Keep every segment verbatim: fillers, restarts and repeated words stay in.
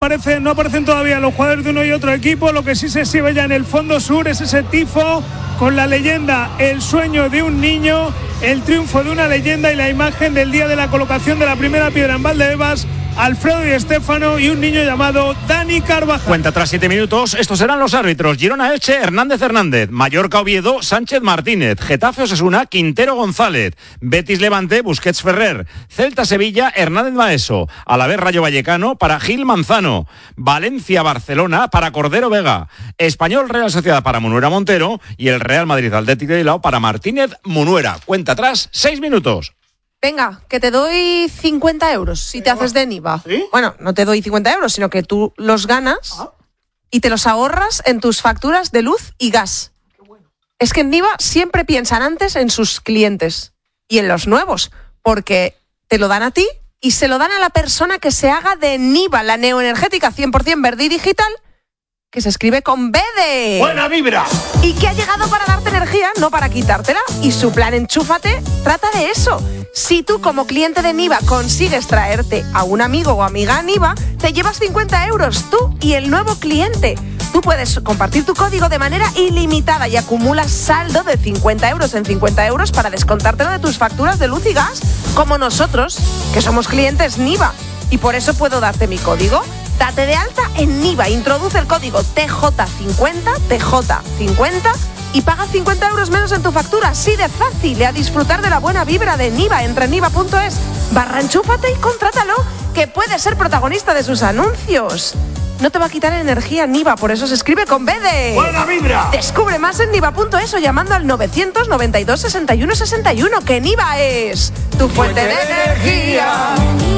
Aparece, no aparecen todavía los jugadores de uno y otro equipo. Lo que sí se exhibe ya en el fondo sur es ese tifo con la leyenda El sueño de un niño, el triunfo de una leyenda y la imagen del día de la colocación de la primera piedra en Valdebebas, Alfredo y Estéfano y un niño llamado Dani Carvajal. Cuenta tras siete minutos, estos serán los árbitros: Girona Elche, Hernández Hernández; Mallorca Oviedo, Sánchez Martínez; Getafe Osasuna, Quintero González; Betis Levante, Busquets Ferrer; Celta Sevilla, Hernández Maeso; Alavés Rayo Vallecano para Gil Manzano; Valencia Barcelona para Cordero Vega; Español Real Sociedad para Munuera Montero; y el Real Madrid Atlético de Bilbao para Martínez Munuera. Cuenta atrás, seis minutos. Venga, que te doy cincuenta euros si te haces de Niva. ¿Sí? Bueno, no te doy cincuenta euros, sino que tú los ganas ¿Ah? y te los ahorras en tus facturas de luz y gas. Qué bueno. Es que en Niva siempre piensan antes en sus clientes y en los nuevos, porque te lo dan a ti y se lo dan a la persona que se haga de Niva, la neoenergética cien por ciento verde y digital, que se escribe con B de... ¡Buena vibra! Y que ha llegado para darte energía, no para quitártela. Y su plan Enchúfate trata de eso. Si tú como cliente de Niva consigues traerte a un amigo o amiga a Niva, te llevas cincuenta euros tú y el nuevo cliente. Tú puedes compartir tu código de manera ilimitada y acumulas saldo de cincuenta euros en cincuenta euros para descontártelo de tus facturas de luz y gas, como nosotros, que somos clientes Niva. Y por eso puedo darte mi código. Date de alta en Niva, introduce el código T J cincuenta, T J cincuenta y paga cincuenta euros menos en tu factura. Así de fácil, y a disfrutar de la buena vibra de Niva. Entra en niva punto es barra enchúfate y contrátalo, que puede ser protagonista de sus anuncios. No te va a quitar energía Niva, por eso se escribe con B de... ¡Buena vibra! Descubre más en niva punto es o llamando al novecientos noventa y dos sesenta y uno sesenta y uno, que Niva es tu fuente de energía.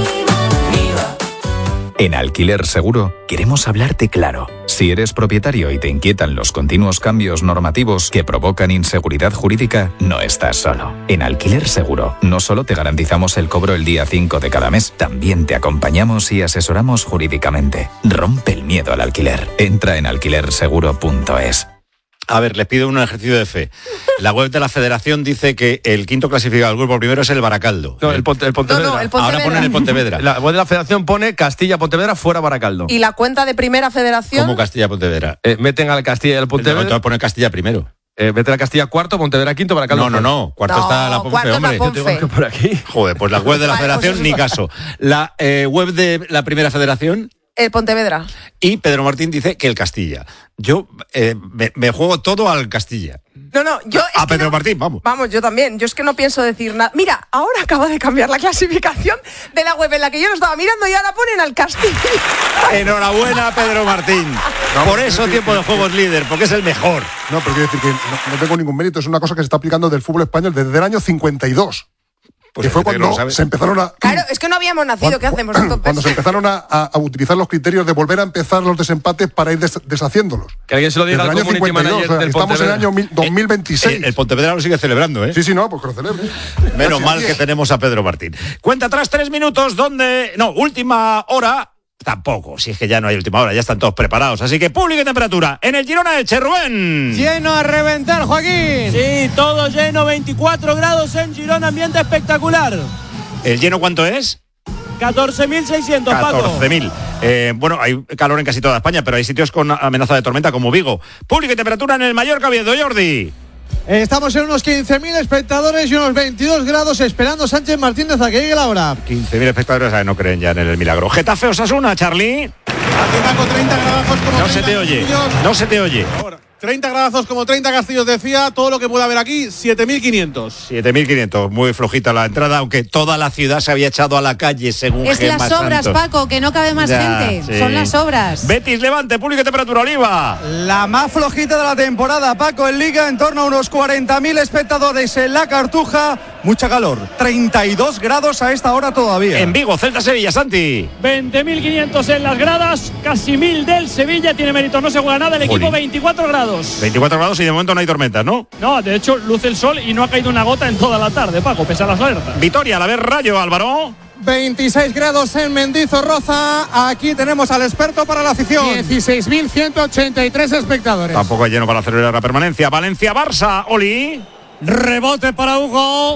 En Alquiler Seguro queremos hablarte claro. Si eres propietario y te inquietan los continuos cambios normativos que provocan inseguridad jurídica, no estás solo. En Alquiler Seguro no solo te garantizamos el cobro el día cinco de cada mes, también te acompañamos y asesoramos jurídicamente. Rompe el miedo al alquiler. Entra en alquiler seguro punto es. A ver, les pido un ejercicio de fe. La web de la Federación dice que el quinto clasificado del grupo primero es el Baracaldo. No, el, Ponte, el Pontevedra. No, no, el Pontevedra. Ahora ponen el Pontevedra. La web de la Federación pone Castilla-Pontevedra fuera Baracaldo. Y la cuenta de Primera Federación... ¿Cómo Castilla-Pontevedra? Eh, meten al Castilla y al Pontevedra. Entonces poner Castilla primero. Eh, meten a Castilla cuarto, Pontevedra quinto, Baracaldo. No, no, no. Cuarto No, está la Ponfe, cuarto es la hombre. Ponfe. Yo tengo que por aquí. Joder, pues la web de la Vale, Federación, pues ni eso. caso. La eh, web de la Primera Federación... El Pontevedra. Y Pedro Martín dice que el Castilla. Yo eh, me, me juego todo al Castilla. No, no, yo... A es que Pedro no- Martín, vamos. Vamos, yo también. Yo es que no pienso decir nada. Mira, ahora acaba de cambiar la clasificación de la web en la que yo lo estaba mirando y ahora ponen al Castilla. Enhorabuena, Pedro Martín. Por eso Tiempo de Juego es líder, porque es el mejor. No, pero quiero decir que no, no tengo ningún mérito. Es una cosa que se está aplicando del fútbol español desde el año cincuenta y dos. Pues que fue hay gente que no lo cuando sabe. se empezaron a... Claro, es que no habíamos nacido. ¿Qué hacemos entonces? Cuando se empezaron a, a- a utilizar los criterios de volver a empezar los desempates para ir des- deshaciéndolos. Que alguien se lo diga Desde al el año community cincuenta y dos, manager o sea, del estamos en el Pontevedra. año mil- dos mil veintiséis. El, el Pontevedra lo sigue celebrando, ¿eh? Sí, sí, no, pues que lo celebre. Menos Gracias, mal tío. que tenemos a Pedro Martín. Cuenta atrás tres minutos donde... No, última hora... Tampoco, si es que ya no hay última hora, ya están todos preparados. Así que público y temperatura en el Girona Elche, Rubén. Lleno a reventar, Joaquín. Sí, todo lleno, veinticuatro grados en Girona, ambiente espectacular. ¿El lleno cuánto es? catorce mil seiscientos, Paco. catorce mil. Eh, bueno, hay calor en casi toda España, pero hay sitios con amenaza de tormenta como Vigo. Público y temperatura en el Mallorca Oviedo, Jordi. Estamos en unos quince mil espectadores y unos veintidós grados esperando Sánchez Martínez a que llegue la hora. quince mil espectadores, eh, no creen ya en el milagro. Getafe Osasuna, Charlie. Aquí Paco, treinta gradazos como No se te oye, no se te oye. Ahora, treinta gradazos como treinta castillos decía, todo lo que puede haber aquí, siete mil quinientos. siete mil quinientos, muy flojita la entrada, aunque toda la ciudad se había echado a la calle según Es Gemma las obras, Santos. Paco, que no cabe más Ya, gente. sí. Son las obras. Betis Levante, público y temperatura, Oliva. La más flojita de la temporada, Paco, en Liga, en torno a unos cuarenta mil espectadores en la Cartuja. Mucha calor, treinta y dos grados a esta hora todavía. En Vigo, Celta Sevilla, Santi. veinte mil quinientos en las gradas, casi mil del Sevilla, tiene mérito, no se juega nada, el equipo Jolín. veinticuatro grados. veinticuatro grados y de momento no hay tormentas, ¿no? No, de hecho luce el sol y no ha caído una gota en toda la tarde, Paco, pese a las alertas. Vitoria, a la vez Rayo, Álvaro. veintiséis grados en Mendizorroza. Aquí tenemos al experto para la afición. dieciséis mil ciento ochenta y tres espectadores. Tampoco hay lleno para celebrar la permanencia. Valencia, Barça, Oli. Rebote para Hugo.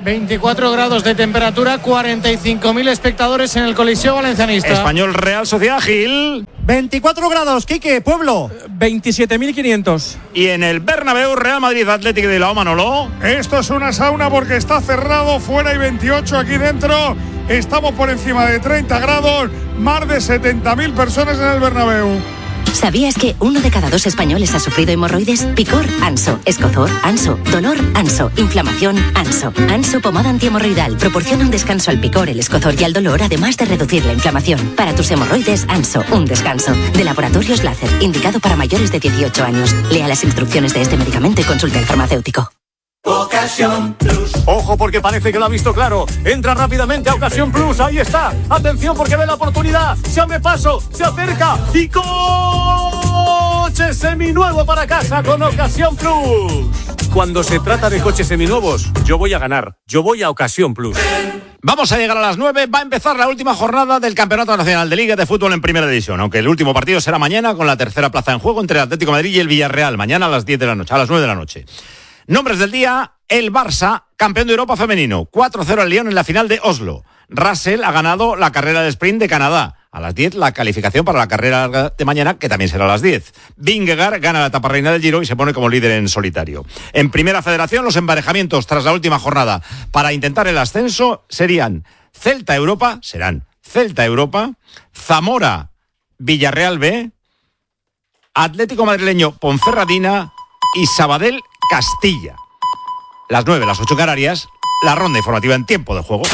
veinticuatro grados de temperatura, cuarenta y cinco mil espectadores en el Coliseo Valencianista. Español Real Sociedad, Gil. veinticuatro grados, Quique, Pueblo. veintisiete mil quinientos. Y en el Bernabéu, Real Madrid Atlético de Bilbao, Manolo. Esto es una sauna porque está cerrado, fuera hay veintiocho, aquí dentro estamos por encima de treinta grados, más de setenta mil personas en el Bernabéu. ¿Sabías que uno de cada dos españoles ha sufrido hemorroides? Picor, Anso. Escozor, Anso. Dolor, Anso. Inflamación, Anso. Anso pomada antihemorroidal proporciona un descanso al picor, el escozor y al dolor, además de reducir la inflamación. Para tus hemorroides, Anso, un descanso. De Laboratorios Láser, indicado para mayores de dieciocho años. Lea las instrucciones de este medicamento y consulte al farmacéutico. Ocasión Plus. Ojo porque parece que lo ha visto claro. Entra rápidamente a Ocasión Plus. Ahí está. Atención porque ve la oportunidad. Se abre paso. Se acerca. Y coche seminuevo para casa con Ocasión Plus. Cuando se trata de coches seminuevos, yo voy a ganar. Yo voy a Ocasión Plus. Vamos a llegar a las nueve. Va a empezar la última jornada del Campeonato Nacional de Liga de Fútbol en Primera División. Aunque el último partido será mañana con la tercera plaza en juego entre el Atlético de Madrid y el Villarreal. Mañana a las diez de la noche. A las nueve de la noche. Nombres del día, el Barça, campeón de Europa femenino, cuatro cero al Lyon en la final de Oslo. Russell ha ganado la carrera de sprint de Canadá. A las diez la calificación para la carrera de mañana, que también será a las diez. Vingegaard gana la etapa reina del Giro y se pone como líder en solitario. En Primera Federación, los emparejamientos tras la última jornada para intentar el ascenso serían Celta Europa, serán Celta Europa, Zamora Villarreal B, Atlético Madrileño Ponferradina y Sabadell Castilla. Las nueve, las ocho Canarias, la ronda informativa en tiempo de juego.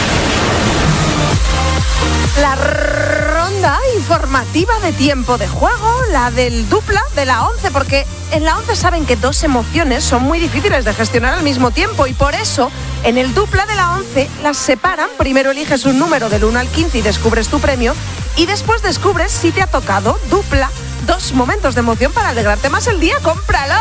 La ronda informativa de tiempo de juego, la del dupla de la once, porque en la once saben que dos emociones son muy difíciles de gestionar al mismo tiempo y por eso en el dupla de la once las separan. Primero eliges un número del uno al quince y descubres tu premio y después descubres si te ha tocado dupla. Dos momentos de emoción para alegrarte más el día. ¡Cómpralo!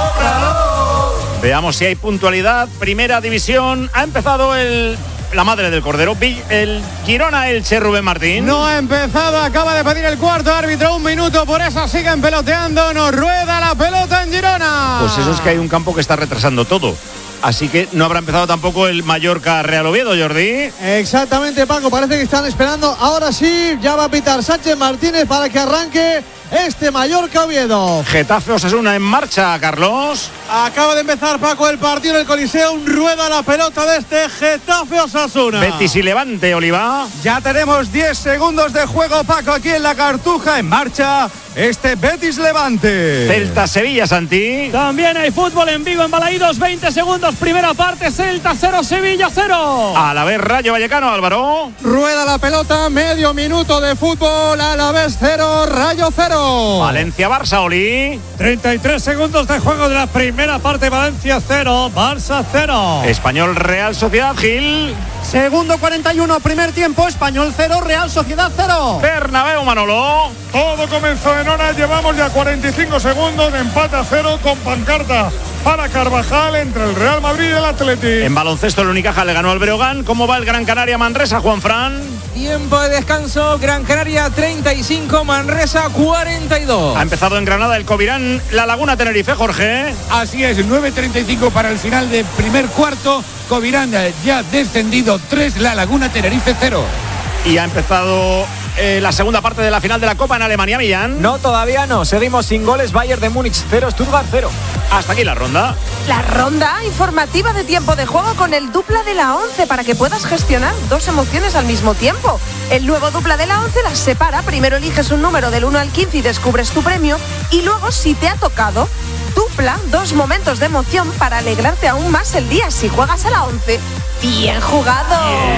¡Cómpralo! Veamos si hay puntualidad. Primera División. Ha empezado el... la madre del Cordero, el Girona Elche, Rubén Martín. No ha empezado, acaba de pedir el cuarto árbitro, un minuto, por eso siguen peloteando, nos rueda la pelota en Girona. Pues eso es que hay un campo que está retrasando todo. Así que no habrá empezado tampoco el Mallorca Real Oviedo, Jordi. Exactamente, Paco, parece que están esperando. Ahora sí, ya va a pitar Sánchez Martínez para que arranque este Mallorca Oviedo. Getafe Osasuna en marcha, Carlos. Acaba de empezar, Paco, el partido en el Coliseo. Rueda la pelota de este Getafe Osasuna. Betis y Levante, Oliva. Ya tenemos diez segundos de juego, Paco, aquí en la Cartuja. En marcha este Betis Levante. Celta Sevilla, Santi. También hay fútbol en Vigo, en Balaídos. veinte segundos, primera parte. Celta cero, Sevilla cero. A la vez Rayo Vallecano, Álvaro. Rueda la pelota, medio minuto de fútbol. A la vez cero, Rayo cero. Valencia-Barça, Oli. treinta y tres segundos de juego de la primera parte. Valencia cero, Barça cero. Español Real Sociedad, Gil. Segundo cuarenta y uno, primer tiempo. Español cero, Real Sociedad cero. Bernabéu, Manolo. Todo comenzó en hora, llevamos ya cuarenta y cinco segundos de empate a cero con pancarta para Carvajal entre el Real Madrid y el Atleti. En baloncesto el Unicaja le ganó al Breogán. ¿Cómo va el Gran Canaria Manresa, Juanfran? Tiempo de descanso, Gran Canaria treinta y cinco, Manresa cuarenta y dos. Ha empezado en Granada el Covirán, La Laguna Tenerife, Jorge. Así es, nueve treinta y cinco para el final del primer cuarto. Covirán ya descendido tres, La Laguna Tenerife cero. Y ha empezado eh, la segunda parte de la final de la Copa en Alemania, Millán. No, todavía no. Seguimos sin goles. Bayern de Múnich cero, Stuttgart cero. Hasta aquí la ronda. La ronda informativa de tiempo de juego con el dupla de la once para que puedas gestionar dos emociones al mismo tiempo. El nuevo dupla de la once las separa. Primero eliges un número del uno al quince y descubres tu premio. Y luego, si te ha tocado, dupla dos momentos de emoción para alegrarte aún más el día. Si juegas a la once, bien jugado.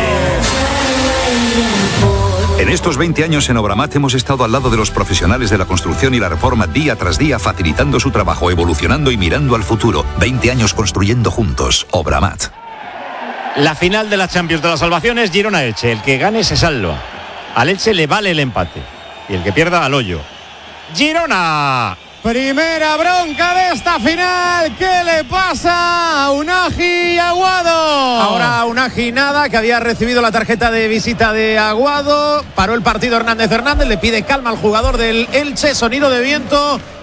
En estos veinte años en Obramat hemos estado al lado de los profesionales de la construcción y la reforma día tras día, facilitando su trabajo, evolucionando y mirando al futuro. veinte años construyendo juntos. Obramat. La final de la Champions de las salvaciones, Girona-Elche. El que gane se salva. Al Elche le vale el empate. Y el que pierda al hoyo. ¡Girona! Primera bronca de esta final. ¿Qué le pasa a Unagi y Aguado? Ahora Unagi nada, que había recibido la tarjeta de visita de Aguado. Paró el partido Hernández Hernández, le pide calma al jugador del Elche. Sonido de viento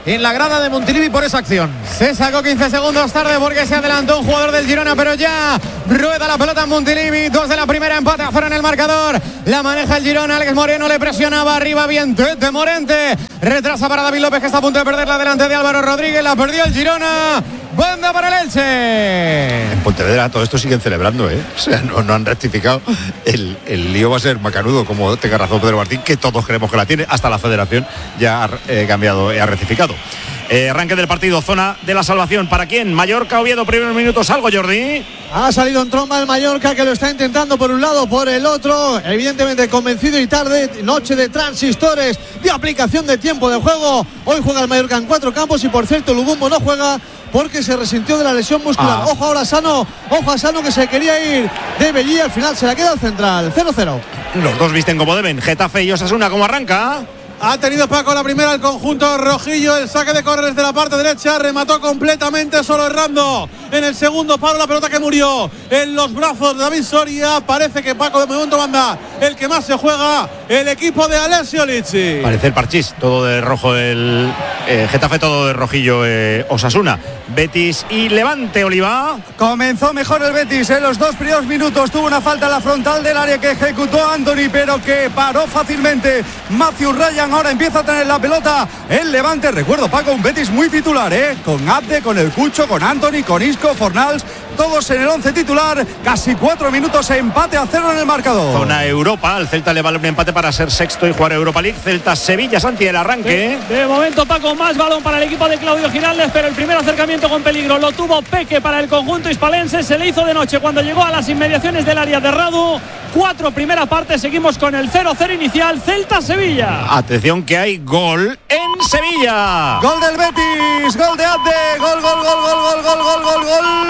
en la grada de Montilivi por esa acción. Se sacó quince segundos tarde porque se adelantó un jugador del Girona, pero ya rueda la pelota en Montilivi. Dos de la primera, empate a cero en el marcador. La maneja el Girona. Alex Moreno le presionaba arriba bien Tete Morente. Retrasa para David López, que está a punto de perderla delante de Álvaro Rodríguez. La perdió el Girona. Banda para el Elche. En Pontevedra todo esto siguen celebrando, ¿eh? O sea, no, no han rectificado. El, el lío va a ser macanudo, como tenga razón Pedro Martín, que todos creemos que la tiene. Hasta la federación ya ha eh, cambiado y ha rectificado. Eh, arranque del partido, zona de la salvación. ¿Para quién? Mallorca, Oviedo, primeros minutos. ¿Algo, Jordi? Ha salido en tromba el Mallorca, que lo está intentando por un lado, por el otro. Evidentemente convencido y tarde. Noche de transistores, de aplicación de tiempo de juego. Hoy juega el Mallorca en cuatro campos y, por cierto, Lubumbo no juega porque se resintió de la lesión muscular. Ah. Ojo ahora Sano, ojo a Sano, que se quería ir de Belli. Al final se la queda al central. cero cero. Los dos visten como deben. Getafe y Osasuna, ¿cómo arranca? Ha tenido Paco la primera el conjunto rojillo. El saque de córner de la parte derecha. Remató completamente, solo errando en el segundo palo. La pelota que murió en los brazos de David Soria. Parece que Paco de momento manda el que más se juega, el equipo de Alessio Lizzi. Parece el parchís, todo de rojo el eh, Getafe, todo de rojillo eh, Osasuna. Betis y Levante, Oliva. Comenzó mejor el Betis en los dos primeros minutos. Tuvo una falta en la frontal del área que ejecutó Anthony, pero que paró fácilmente Matthew Ryan. Ahora empieza a tener la pelota el Levante. Recuerdo, Paco, un Betis muy titular, ¿eh? Con Abde, con el Cucho, con Anthony, con Isco, Fornals, todos en el once titular. Casi cuatro minutos, empate a cero en el marcador. Zona Europa, al Celta le vale un empate para ser sexto y jugar Europa League. Celta Sevilla, Santi, el arranque. De, de momento, Paco, más balón para el equipo de Claudio Giraldes, pero el primer acercamiento con peligro lo tuvo Peque para el conjunto hispalense. Se le hizo de noche cuando llegó a las inmediaciones del área de Radu. Cuatro primera parte, seguimos con el cero cero inicial. Celta-Sevilla. Atención que hay gol en Sevilla. Gol del Betis, gol de Abde, gol, gol, gol, gol, gol, gol, gol, gol,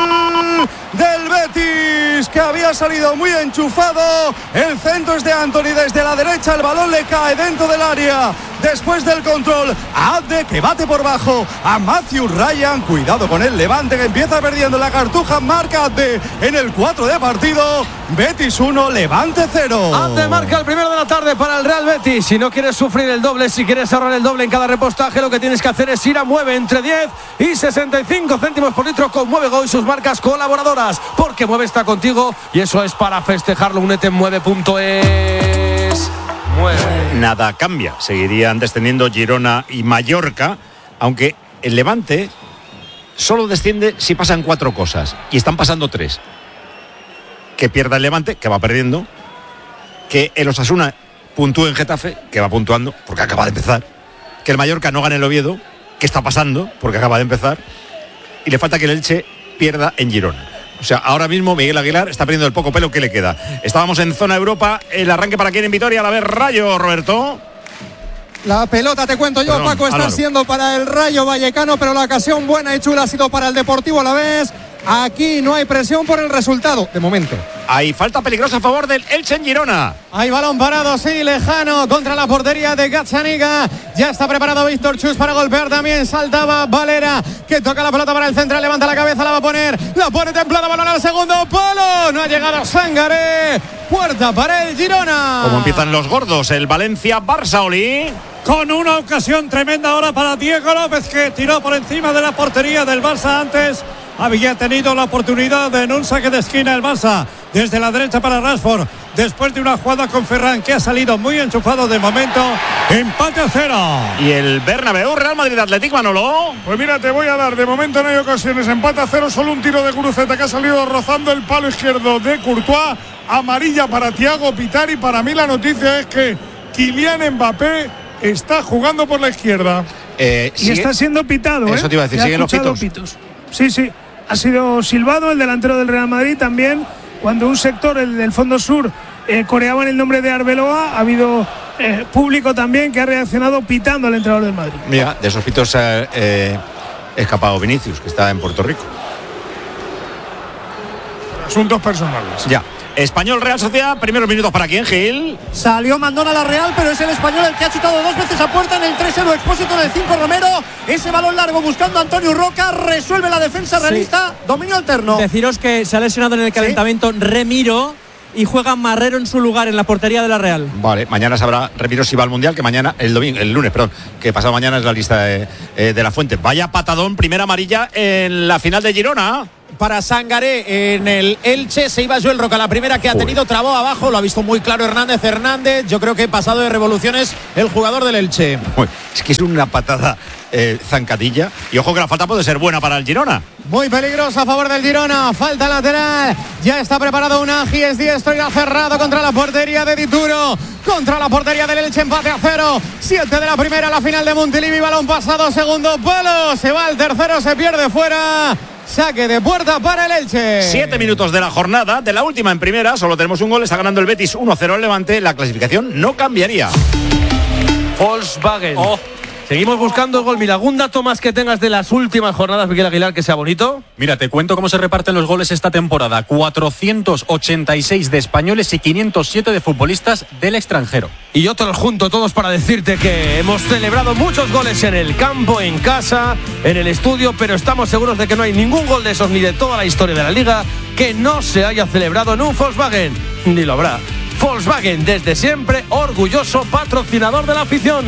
gol del Betis, que había salido muy enchufado. El centro es de Anthony desde la derecha, el balón le cae dentro del área. Después del control, Abde, que bate por bajo a Matthew Ryan. Cuidado con el Levante, que empieza perdiendo la Cartuja. Marca Abde en el cuatro de partido. Betis uno, Levante cero. Abde marca el primero de la tarde para el Real Betis. Si no quieres sufrir el doble, si quieres ahorrar el doble en cada repostaje, lo que tienes que hacer es ir a Mueve entre diez y sesenta y cinco céntimos por litro con Mueve Go y sus marcas colaboradoras, porque Mueve está contigo y eso es para festejarlo. Únete en mueve punto es. Mueve. Nada cambia, seguirían descendiendo Girona y Mallorca, aunque el Levante solo desciende si pasan cuatro cosas, y están pasando tres. Que pierda el Levante, que va perdiendo, que el Osasuna puntúe en Getafe, que va puntuando, porque acaba de empezar, que el Mallorca no gane el Oviedo, que está pasando, porque acaba de empezar, y le falta que el Elche pierda en Girona. O sea, ahora mismo Miguel Aguilar está perdiendo el poco pelo que le queda. Estábamos en zona Europa, el arranque para quién en Vitoria, a la vez Rayo, Roberto. La pelota, te cuento yo, Perdón, Paco, está Álvaro. Siendo para el Rayo Vallecano, pero la ocasión buena y chula ha sido para el Deportivo a la vez. Aquí no hay presión por el resultado, de momento. Hay falta peligrosa a favor del Elche en Girona. Hay balón parado, sí, lejano, contra la portería de Gazzaniga. Ya está preparado Víctor Chus para golpear también. Saltaba Valera, que toca la pelota para el central, levanta la cabeza, la va a poner. La pone templada, balón al segundo palo. No ha llegado Sangaré. Puerta para el Girona. Como empiezan los gordos, el Valencia-Barça, Oli. Con una ocasión tremenda ahora para Diego López, que tiró por encima de la portería del Barça antes. Había tenido la oportunidad de en un saque de esquina el Barça desde la derecha para Rashford, después de una jugada con Ferran, que ha salido muy enchufado de momento. Empate a cero. Y el Bernabéu, Real Madrid Atlético, Manolo. Pues mira, te voy a dar, de momento no hay ocasiones. Empate a cero, solo un tiro de Guruceta que ha salido rozando el palo izquierdo de Courtois. Amarilla para Thiago Pitari. Para mí la noticia es que Kylian Mbappé está jugando por la izquierda. Eh, y está siendo pitado. Eso ¿eh? te iba a decir, siguen los pitos. pitos. Sí, sí. Ha sido silbado el delantero del Real Madrid también. Cuando un sector, el del Fondo Sur, eh, coreaban el nombre de Arbeloa, ha habido eh, público también que ha reaccionado pitando al entrenador del Madrid. Mira, de esos pitos se ha eh, escapado Vinicius, que está en Puerto Rico. Asuntos personales. Ya. Español Real Sociedad, primeros minutos para quién, Gil. Salió Mandón a la Real, pero es el Español el que ha chutado dos veces a puerta. En el tres cero Expósito, en el cinco Romero. Ese balón largo buscando a Antonio Roca. Resuelve la defensa realista. Sí. Dominio alterno. Deciros que se ha lesionado en el calentamiento, ¿sí?, Remiro. y juega Marrero en su lugar en la portería de la Real. Vale, mañana sabrá Remiro si va al Mundial, que mañana, el domingo, el lunes, perdón, que pasado mañana es la lista de, eh, de la Fuente. Vaya patadón, primera amarilla en la final de Girona. Para Sangaré en el Elche, se iba Joel Roca, la primera que ha tenido, trabó abajo, lo ha visto muy claro Hernández Hernández. Yo creo que pasado de revoluciones el jugador del Elche. Uy, es que es una patada eh, zancadilla, y ojo que la falta puede ser buena para el Girona. Muy peligrosa a favor del Girona, falta lateral, ya está preparado Unagi, es diestro y ha cerrado contra la portería de Dituro, contra la portería del Elche, empate a cero, siete de la primera, la final de Montilivi, balón pasado, segundo palo, se va al tercero, se pierde fuera. Saque de puerta para el Elche. Siete minutos de la jornada, de la última en primera, solo tenemos un gol, está ganando el Betis uno cero al Levante, la clasificación no cambiaría. Volkswagen. Oh. Seguimos buscando el gol. Mira, algún dato más que tengas de las últimas jornadas, Miguel Aguilar, que sea bonito. Mira, te cuento cómo se reparten los goles esta temporada. cuatrocientos ochenta y seis de españoles y quinientos siete de futbolistas del extranjero. Y yo te los junto todos para decirte que hemos celebrado muchos goles en el campo, en casa, en el estudio, pero estamos seguros de que no hay ningún gol de esos ni de toda la historia de la Liga que no se haya celebrado en un Volkswagen. Ni lo habrá. Volkswagen, desde siempre, orgulloso patrocinador de la afición.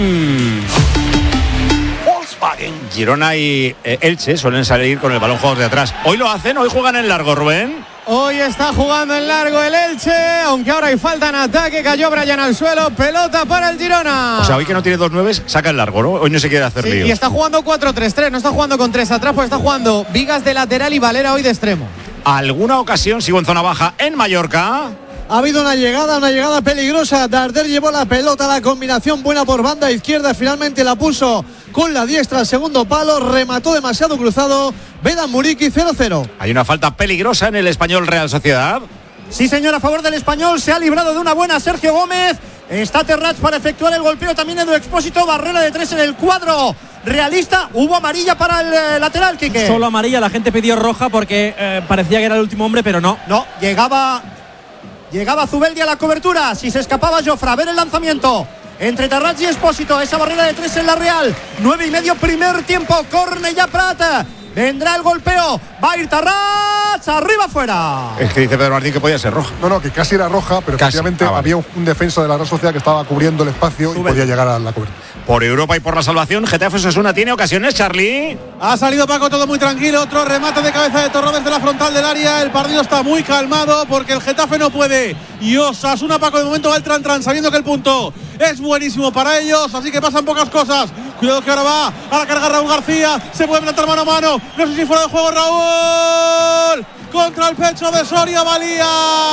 Volkswagen. Girona y eh, Elche suelen salir con el balón jugados de atrás. Hoy lo hacen, hoy juegan en largo, Rubén. Hoy está jugando en largo el Elche, aunque ahora hay falta en ataque, cayó Brian al suelo, pelota para el Girona. O sea, hoy que no tiene dos nueves, saca el largo, ¿no? Hoy no se quiere hacer sí, lío. Y está jugando cuatro tres tres, no está jugando con tres atrás, pues está jugando Vigas de lateral y Valera hoy de extremo. ¿Alguna ocasión, sigo en zona baja, en Mallorca? Ha habido una llegada, una llegada peligrosa. Darder llevó la pelota, la combinación buena por banda izquierda. Finalmente la puso con la diestra al segundo palo. Remató demasiado cruzado. Vedan Muriqui cero cero. Hay una falta peligrosa en el Español Real Sociedad. Sí, señor, a favor del Español. Se ha librado de una buena Sergio Gómez. Está Terrats para efectuar el golpeo. También Edu Expósito. Barrera de tres en el cuadro realista. Hubo amarilla para el eh, lateral, Quique. Solo amarilla. La gente pidió roja porque eh, parecía que era el último hombre, pero no. No, llegaba... Llegaba Zubeldi a la cobertura, si se escapaba Jofra, a ver el lanzamiento entre Terrats y Expósito, esa barrera de tres en la Real, nueve y medio primer tiempo, Cornellà Prat, vendrá el golpeo, va a ir Terrats, arriba afuera. Es que dice Pedro Martín que podía ser roja. No, no, que casi era roja, pero casi. Efectivamente ah, vale. Había un, un defensa de la Real Sociedad que estaba cubriendo el espacio Sube. y podía llegar a la cobertura. Por Europa y por la salvación, Getafe Osasuna tiene ocasiones, Charlie. Ha salido Paco todo muy tranquilo, otro remate de cabeza de Torro desde la frontal del área. El partido está muy calmado porque el Getafe no puede. Y Osasuna, Paco, de momento va el tran tran, sabiendo que el punto es buenísimo para ellos, así que pasan pocas cosas. Cuidado que ahora va a la carga Raúl García, se puede plantar mano a mano, no sé si fuera de juego Raúl, contra el pecho de Soria Valía.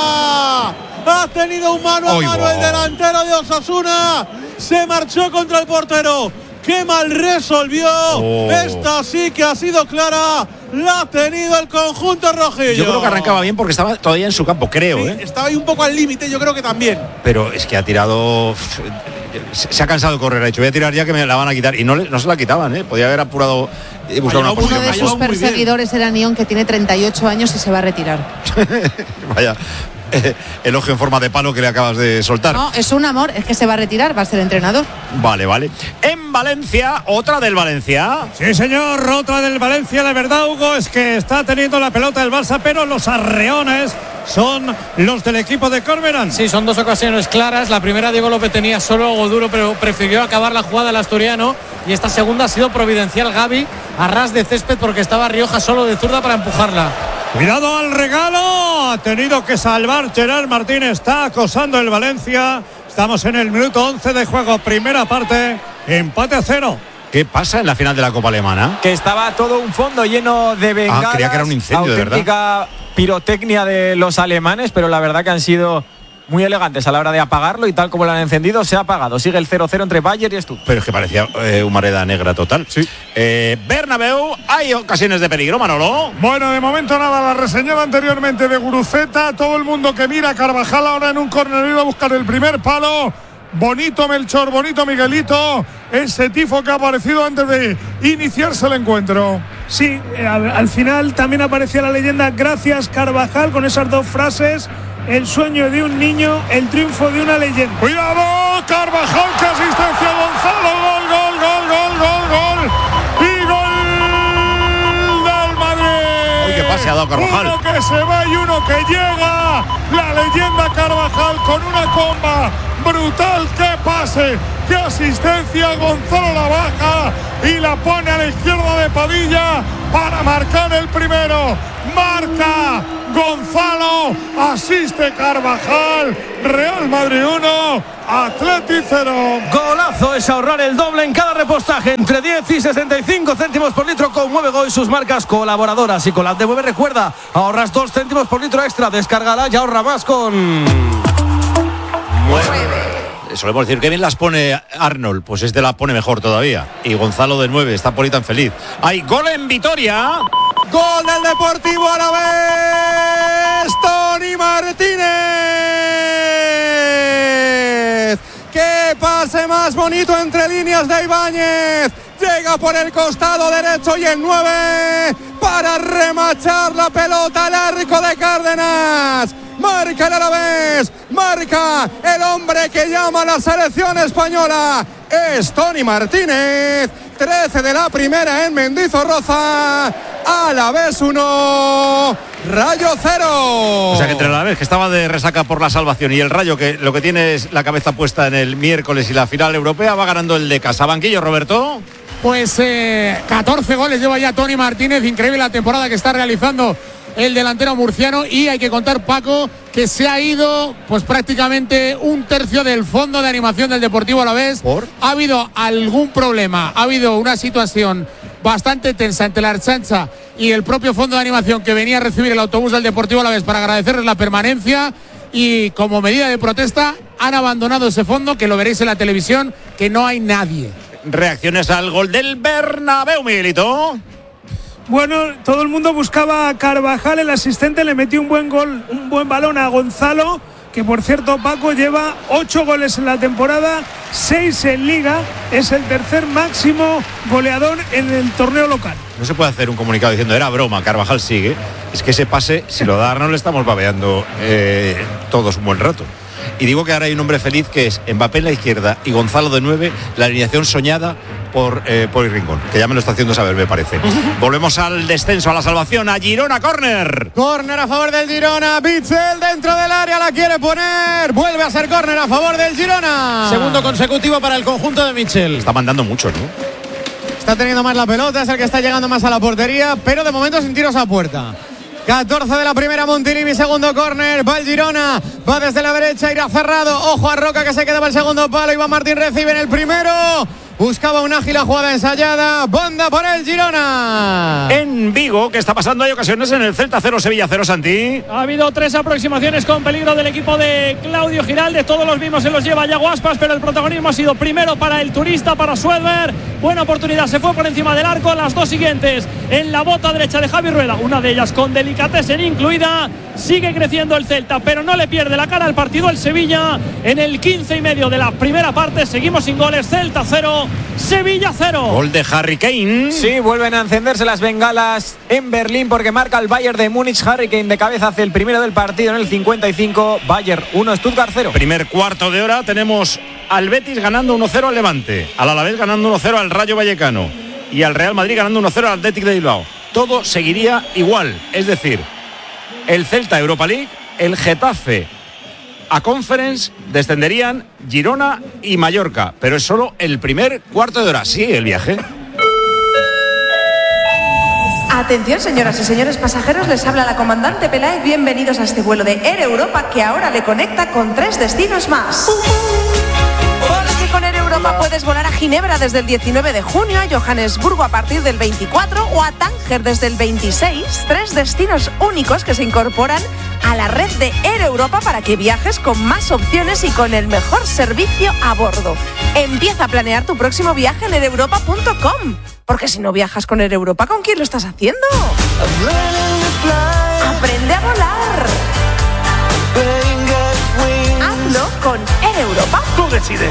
Ha tenido un mano a Oy, mano wow. el delantero de Osasuna, se marchó contra el portero. Qué mal resolvió. Oh. Esta sí que ha sido clara. La ha tenido el conjunto rojillo. Yo creo que arrancaba bien porque estaba todavía en su campo, creo. Sí, ¿eh? Estaba ahí un poco al límite, yo creo que también. Pero es que ha tirado... Se ha cansado de correr, ha dicho, voy a tirar ya que me la van a quitar. Y no, le, no se la quitaban, ¿eh? Podía haber apurado y buscar una posición. Uno de sus perseguidores era Nión, que tiene treinta y ocho años y se va a retirar. Vaya... Eh, elogio en forma de palo que le acabas de soltar. No, es un amor, es que se va a retirar, va a ser entrenador. Vale, vale. En Valencia, otra del Valencia. Sí, señor, otra del Valencia. La verdad, Hugo, es que está teniendo la pelota el Barça, pero los arreones son los del equipo de Corberán. Sí, son dos ocasiones claras. La primera, Diego López tenía solo algo duro, pero prefirió acabar la jugada el asturiano. Y esta segunda ha sido providencial, Gavi, a ras de césped, porque estaba Rioja solo de zurda para empujarla. Cuidado al regalo, ha tenido que salvar Gerard Martín, está acosando el Valencia. Estamos en el minuto once de juego, primera parte, empate a cero. ¿Qué pasa en la final de la Copa Alemana? Que estaba todo un fondo lleno de bengalas. Ah, creía que era un incendio, de verdad. Auténtica pirotecnia de los alemanes, pero la verdad que han sido muy elegantes a la hora de apagarlo, y tal como lo han encendido, se ha apagado. Sigue el cero cero entre Bayern y Stuttgart. Pero es que parecía eh, humareda negra total. Sí. Eh, Bernabéu, hay ocasiones de peligro, Manolo. Bueno, de momento nada, la reseñaba anteriormente de Guruceta. Todo el mundo que mira a Carvajal ahora en un córner, iba a buscar el primer palo. Bonito Melchor, bonito Miguelito. Ese tifo que ha aparecido antes de iniciarse el encuentro. Sí, al, al final también aparecía la leyenda "Gracias Carvajal", con esas dos frases. El sueño de un niño, el triunfo de una leyenda. ¡Cuidado! Carvajal, que asistencia Gonzalo. Gol, gol, gol, gol, gol, gol. Y gol del Madrid. Uy, ¿qué pasa? se ha dado Carvajal. Uno que se va y uno que llega. La leyenda Carvajal con una comba brutal. ¡Qué pase! ¡Qué asistencia! Gonzalo la baja y la pone a la izquierda de Padilla para marcar el primero. Marca Gonzalo, asiste Carvajal. Real Madrid uno, Atleti cero. Golazo es ahorrar el doble en cada repostaje entre diez y sesenta y cinco céntimos por litro con Muevego y sus marcas colaboradoras. Y con las de Mueve, recuerda, ahorras dos céntimos por litro extra. Descárgala y ahorra más con Mueve. Solemos decir que bien las pone Arnold, pues este la pone mejor todavía. Y Gonzalo de nueve, está por ahí tan feliz. Hay gol en Vitoria. Gol del Deportivo Alavés. Toni Martínez. ¡Qué pase más bonito entre líneas de Ibáñez! Llega por el costado derecho y el nueve para remachar la pelota al arco de Cárdenas. Marca el Alavés, marca el hombre que llama a la selección española. Es Toni Martínez. trece de la primera en Mendizorroza. Alavés uno, Rayo cero. O sea que entre el Alavés, que estaba de resaca por la salvación, y el Rayo, que lo que tiene es la cabeza puesta en el miércoles y la final europea, va ganando el de casa. Banquillo, Roberto. Pues eh, catorce goles lleva ya Toni Martínez. Increíble la temporada que está realizando el delantero murciano. Y hay que contar, Paco, que se ha ido pues prácticamente un tercio del fondo de animación del Deportivo Alavés. ¿Por? Ha habido algún problema, ha habido una situación bastante tensa entre la Archancha y el propio fondo de animación, que venía a recibir el autobús del Deportivo Alavés para agradecerles la permanencia, y como medida de protesta han abandonado ese fondo, que lo veréis en la televisión, que no hay nadie. Reacciones al gol del Bernabéu, Miguelito. Bueno, todo el mundo buscaba a Carvajal, el asistente le metió un buen gol, un buen balón a Gonzalo, que por cierto, Paco, lleva ocho goles en la temporada, seis en Liga, es el tercer máximo goleador en el torneo local. No se puede hacer un comunicado diciendo era broma, Carvajal sigue. Es que ese pase, si lo da Arnold, le estamos babeando eh, todos un buen rato. Y digo que ahora hay un hombre feliz, que es Mbappé en la izquierda y Gonzalo de nueve, la alineación soñada por eh, Poli Rincón, que ya me lo está haciendo saber, me parece. Volvemos al descenso, a la salvación, a Girona, córner. Córner a favor del Girona, Bitzel dentro del área, la quiere poner, vuelve a ser córner a favor del Girona. Segundo consecutivo para el conjunto de Mitchell. Está mandando mucho, ¿no? Está teniendo más la pelota, es el que está llegando más a la portería, pero de momento sin tiros a puerta. catorce de la primera, Montilivi, segundo córner, va el Girona, va desde la derecha, irá cerrado, ojo a Roca que se quedaba el segundo palo, Iván Martín recibe en el primero, buscaba una ágil jugada ensayada, banda por el Girona. En Vigo, ¿qué está pasando? Hay ocasiones en el Celta cero, Sevilla cero, Santi. Ha habido tres aproximaciones con peligro del equipo de Claudio Giraldes, todos los mismos se los lleva Yago Aspas, pero el protagonismo ha sido primero para el turista, para Suedberg. Buena oportunidad, se fue por encima del arco. Las dos siguientes en la bota derecha de Javi Rueda, una de ellas con delicatessen incluida. Sigue creciendo el Celta, pero no le pierde la cara al partido el Sevilla. En el quince y medio de la primera parte seguimos sin goles. Celta cero, Sevilla cero. Gol de Harry Kane. Sí, vuelven a encenderse las bengalas en Berlín, porque marca el Bayern de Múnich. Harry Kane de cabeza hace el primero del partido en el cincuenta y cinco. Bayern uno, Stuttgart cero. Primer cuarto de hora tenemos al Betis ganando uno cero al Levante, al Alavés ganando uno cero al Rayo Vallecano y al Real Madrid ganando uno cero al Athletic de Bilbao. Todo seguiría igual, es decir, el Celta Europa League, el Getafe a Conference, descenderían Girona y Mallorca, pero es solo el primer cuarto de hora. Sigue el viaje. Atención, señoras y señores pasajeros, les habla la comandante Peláez. Bienvenidos a este vuelo de Air Europa, que ahora le conecta con tres destinos más. Porque con Air Europa puedes volar a Ginebra desde el diecinueve de junio, a Johannesburgo a partir del veinticuatro o a Tánger desde el veintiséis. Tres destinos únicos que se incorporan a la red de Air Europa para que viajes con más opciones y con el mejor servicio a bordo. Empieza a planear tu próximo viaje en air europa punto com. Porque si no viajas con Air Europa, ¿con quién lo estás haciendo? Aprende a volar. Hazlo con Air Europa. Tú decides.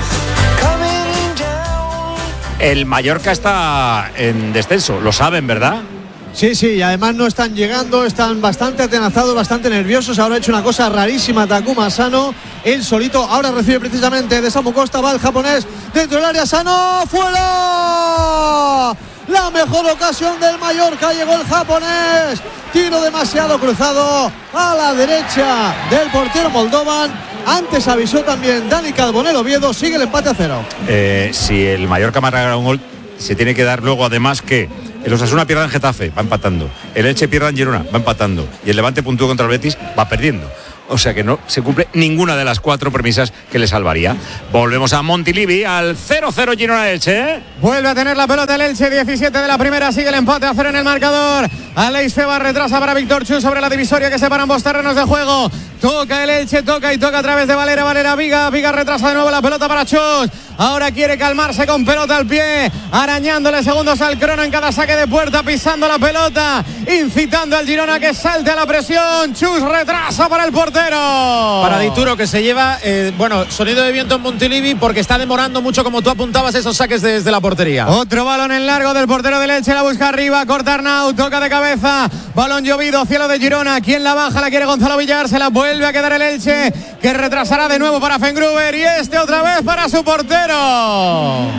El Mallorca está en descenso, lo saben, ¿verdad? Sí, sí, y además no están llegando, están bastante atenazados, bastante nerviosos. Ahora ha hecho una cosa rarísima Takuma Sano, él solito. Ahora recibe precisamente de Samu Costa, va el japonés dentro del área. Sano, fuera. La La mejor ocasión del Mallorca, llegó el japonés. Tiro demasiado cruzado a la derecha del portero moldovan. Antes avisó también Dani Carbonell Oviedo. Sigue el empate a cero. Eh, si el Mallorca marca un gol, se tiene que dar luego además que el Osasuna pierda en Getafe, va empatando. El Elche pierda en Girona, va empatando. Y el Levante puntúa contra el Betis, va perdiendo. O sea que no se cumple ninguna de las cuatro premisas que le salvaría. Volvemos a Montilivi, al cero cero Girona-Elche. Vuelve a tener la pelota el Elche, diecisiete de la primera, sigue el empate a cero en el marcador. Aleix Feba retrasa para Víctor Chu sobre la divisoria que separa ambos terrenos de juego. Toca el Elche, toca y toca a través de Valera, Valera Viga, Viga retrasa de nuevo la pelota para Chus. Ahora quiere calmarse con pelota al pie, arañándole segundos al crono en cada saque de puerta, pisando la pelota, incitando al Girona que salte a la presión. Chus retrasa para el portero. Para Dituro, que se lleva, eh, bueno, sonido de viento en Montilivi porque está demorando mucho, como tú apuntabas, esos saques desde la portería. Otro balón en largo del portero del Elche, la busca arriba, corta Arnau, toca de cabeza, balón llovido, cielo de Girona. ¿Quién la baja? La quiere Gonzalo Villar, se la vuelve a quedar el Elche, que retrasará de nuevo para Fengruber y este otra vez para su portero.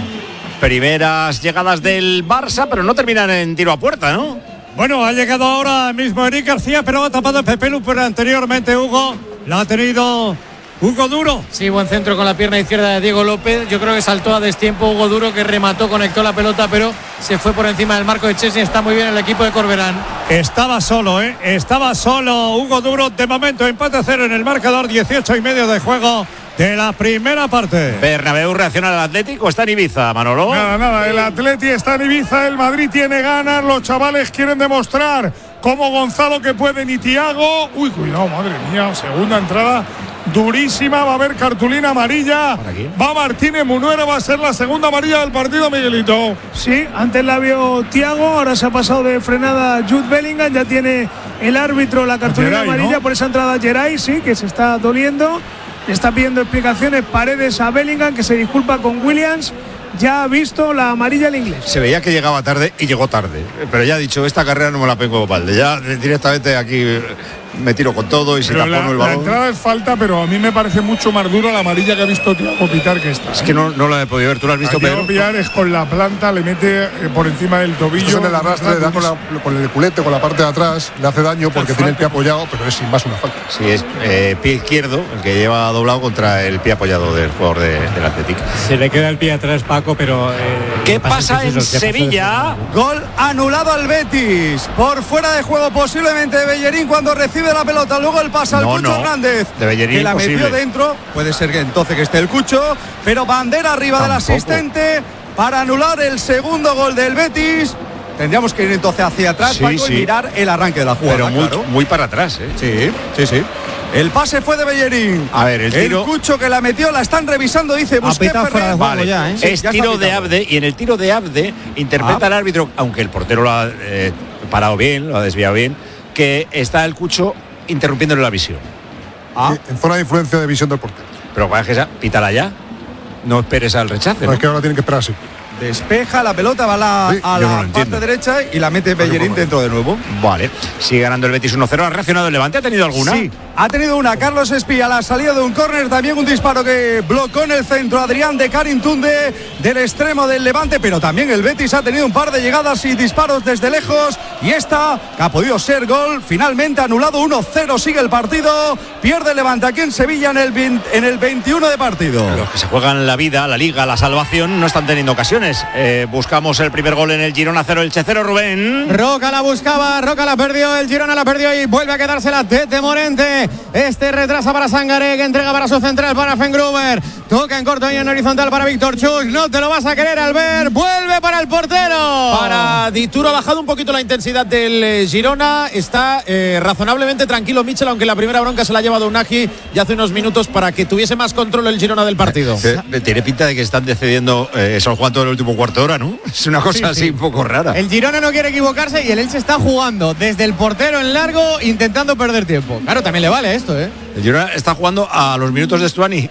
Primeras llegadas del Barça, pero no terminan en tiro a puerta, ¿no? Bueno, ha llegado ahora mismo Eric García, pero ha tapado Pepe Lu, pero anteriormente Hugo la ha tenido Hugo Duro. Sí, buen centro con la pierna izquierda de Diego López. Yo creo que saltó a destiempo Hugo Duro, que remató, conectó la pelota, pero se fue por encima del marco de Chesney. Está muy bien el equipo de Corberán. Estaba solo, ¿eh? Estaba solo Hugo Duro. De momento, empate a cero en el marcador, dieciocho y medio de juego de la primera parte. Bernabéu reacciona al Atlético, está en Ibiza, Manolo. Nada, nada, el Atleti está en Ibiza, el Madrid tiene ganas, los chavales quieren demostrar cómo Gonzalo que pueden y Thiago. Uy, cuidado, madre mía, segunda entrada durísima, va a haber cartulina amarilla. Va Martínez Munuera, va a ser la segunda amarilla del partido, Miguelito. Sí, antes la vio Thiago, ahora se ha pasado de frenada Jude Bellingham, ya tiene el árbitro la cartulina Geray, amarilla, ¿no? Por esa entrada Geray, sí, que se está doliendo. Le está pidiendo explicaciones Paredes a Bellingham, que se disculpa con Williams. Ya ha visto la amarilla el inglés. Se veía que llegaba tarde y llegó tarde. Pero ya ha dicho, esta carrera no me la pego balde. Ya directamente aquí me tiro con todo y si tapono el balón. La entrada es falta, pero a mí me parece mucho más duro la amarilla que ha visto Thiago pitar que esta. Es que no, no la he podido ver, tú la has visto, Pedro. Thiago es con la planta, le mete eh, por encima del tobillo. En el arrastre, le da con, la, con el culete, con la parte de atrás, le hace daño porque tiene el pie apoyado, pero es sin más una falta. Sí, es eh, pie izquierdo, el que lleva doblado contra el pie apoyado del jugador de, del Atlético. Se le queda el pie atrás, Paco, pero... Eh, ¿Qué pasa en Sevilla? Gol anulado al Betis. Por fuera de juego posiblemente de Bellerín cuando recibe la pelota. Luego el pase al no, Cucho no. Hernández. De Bellerín, que la imposible. metió dentro. Puede ser que entonces que esté el Cucho. Pero bandera arriba Tampoco. del asistente para anular el segundo gol del Betis. Tendríamos que ir entonces hacia atrás, sí, Paco, sí. y mirar el arranque de la jugada. Pero muy, claro. muy para atrás, ¿eh? Sí, sí, sí. El pase fue de Bellerín. A ver, el tiro. El Cucho que la metió, la están revisando, dice Busquets Ferrer. Vale. Ya, ¿eh? Es sí, tiro de Abde y en el tiro de Abde interpreta Ah. el árbitro, aunque el portero lo ha eh, parado bien, lo ha desviado bien, que está el Cucho interrumpiéndole la visión. Ah. En zona de influencia de visión del portero. Pero para que esa, pítala ya. No esperes al rechace. No, ¿no? es que ahora tienen que esperar así. Despeja la pelota, va a la, Sí, a yo no la lo parte entiendo. derecha y la mete Bellerín dentro de nuevo. Vale. Sigue ganando el Betis uno cero. ¿Ha reaccionado el Levante? ¿Ha tenido alguna? Sí, ha tenido una. Carlos Espía a la salida de un córner, también un disparo que blocó en el centro Adrián de Karim Tunde del extremo del Levante, pero también el Betis ha tenido un par de llegadas y disparos desde lejos y esta que ha podido ser gol, finalmente anulado. Uno cero, sigue el partido, pierde el Levante aquí en Sevilla en el, veinte, en el veintiuno de partido. Los que se juegan la vida, la liga, la salvación, no están teniendo ocasiones. Eh, buscamos el primer gol en el Girona cero, Elche cero, Rubén. Roca la buscaba, Roca la perdió, el Girona la perdió y vuelve a quedársela Tete Morente. Este retrasa para Sangaré, que entrega para su central para Fengruber. Toca en corto y en horizontal para Víctor Chus. No te lo vas a querer, Albert. Vuelve para el portero. Para Dituro ha bajado un poquito la intensidad del eh, Girona. Está eh, razonablemente tranquilo Michel, aunque la primera bronca se la ha llevado Unagi ya hace unos minutos para que tuviese más control el Girona del partido. Eh, tiene pinta de que están decidiendo eh, San Juan todo el último cuarto de hora, ¿no? Es una cosa Sí, así sí. un poco rara. El Girona no quiere equivocarse y el Elche está jugando desde el portero en largo intentando perder tiempo. Claro, también le vale esto, ¿eh? El Girona está jugando a los minutos de Stuani.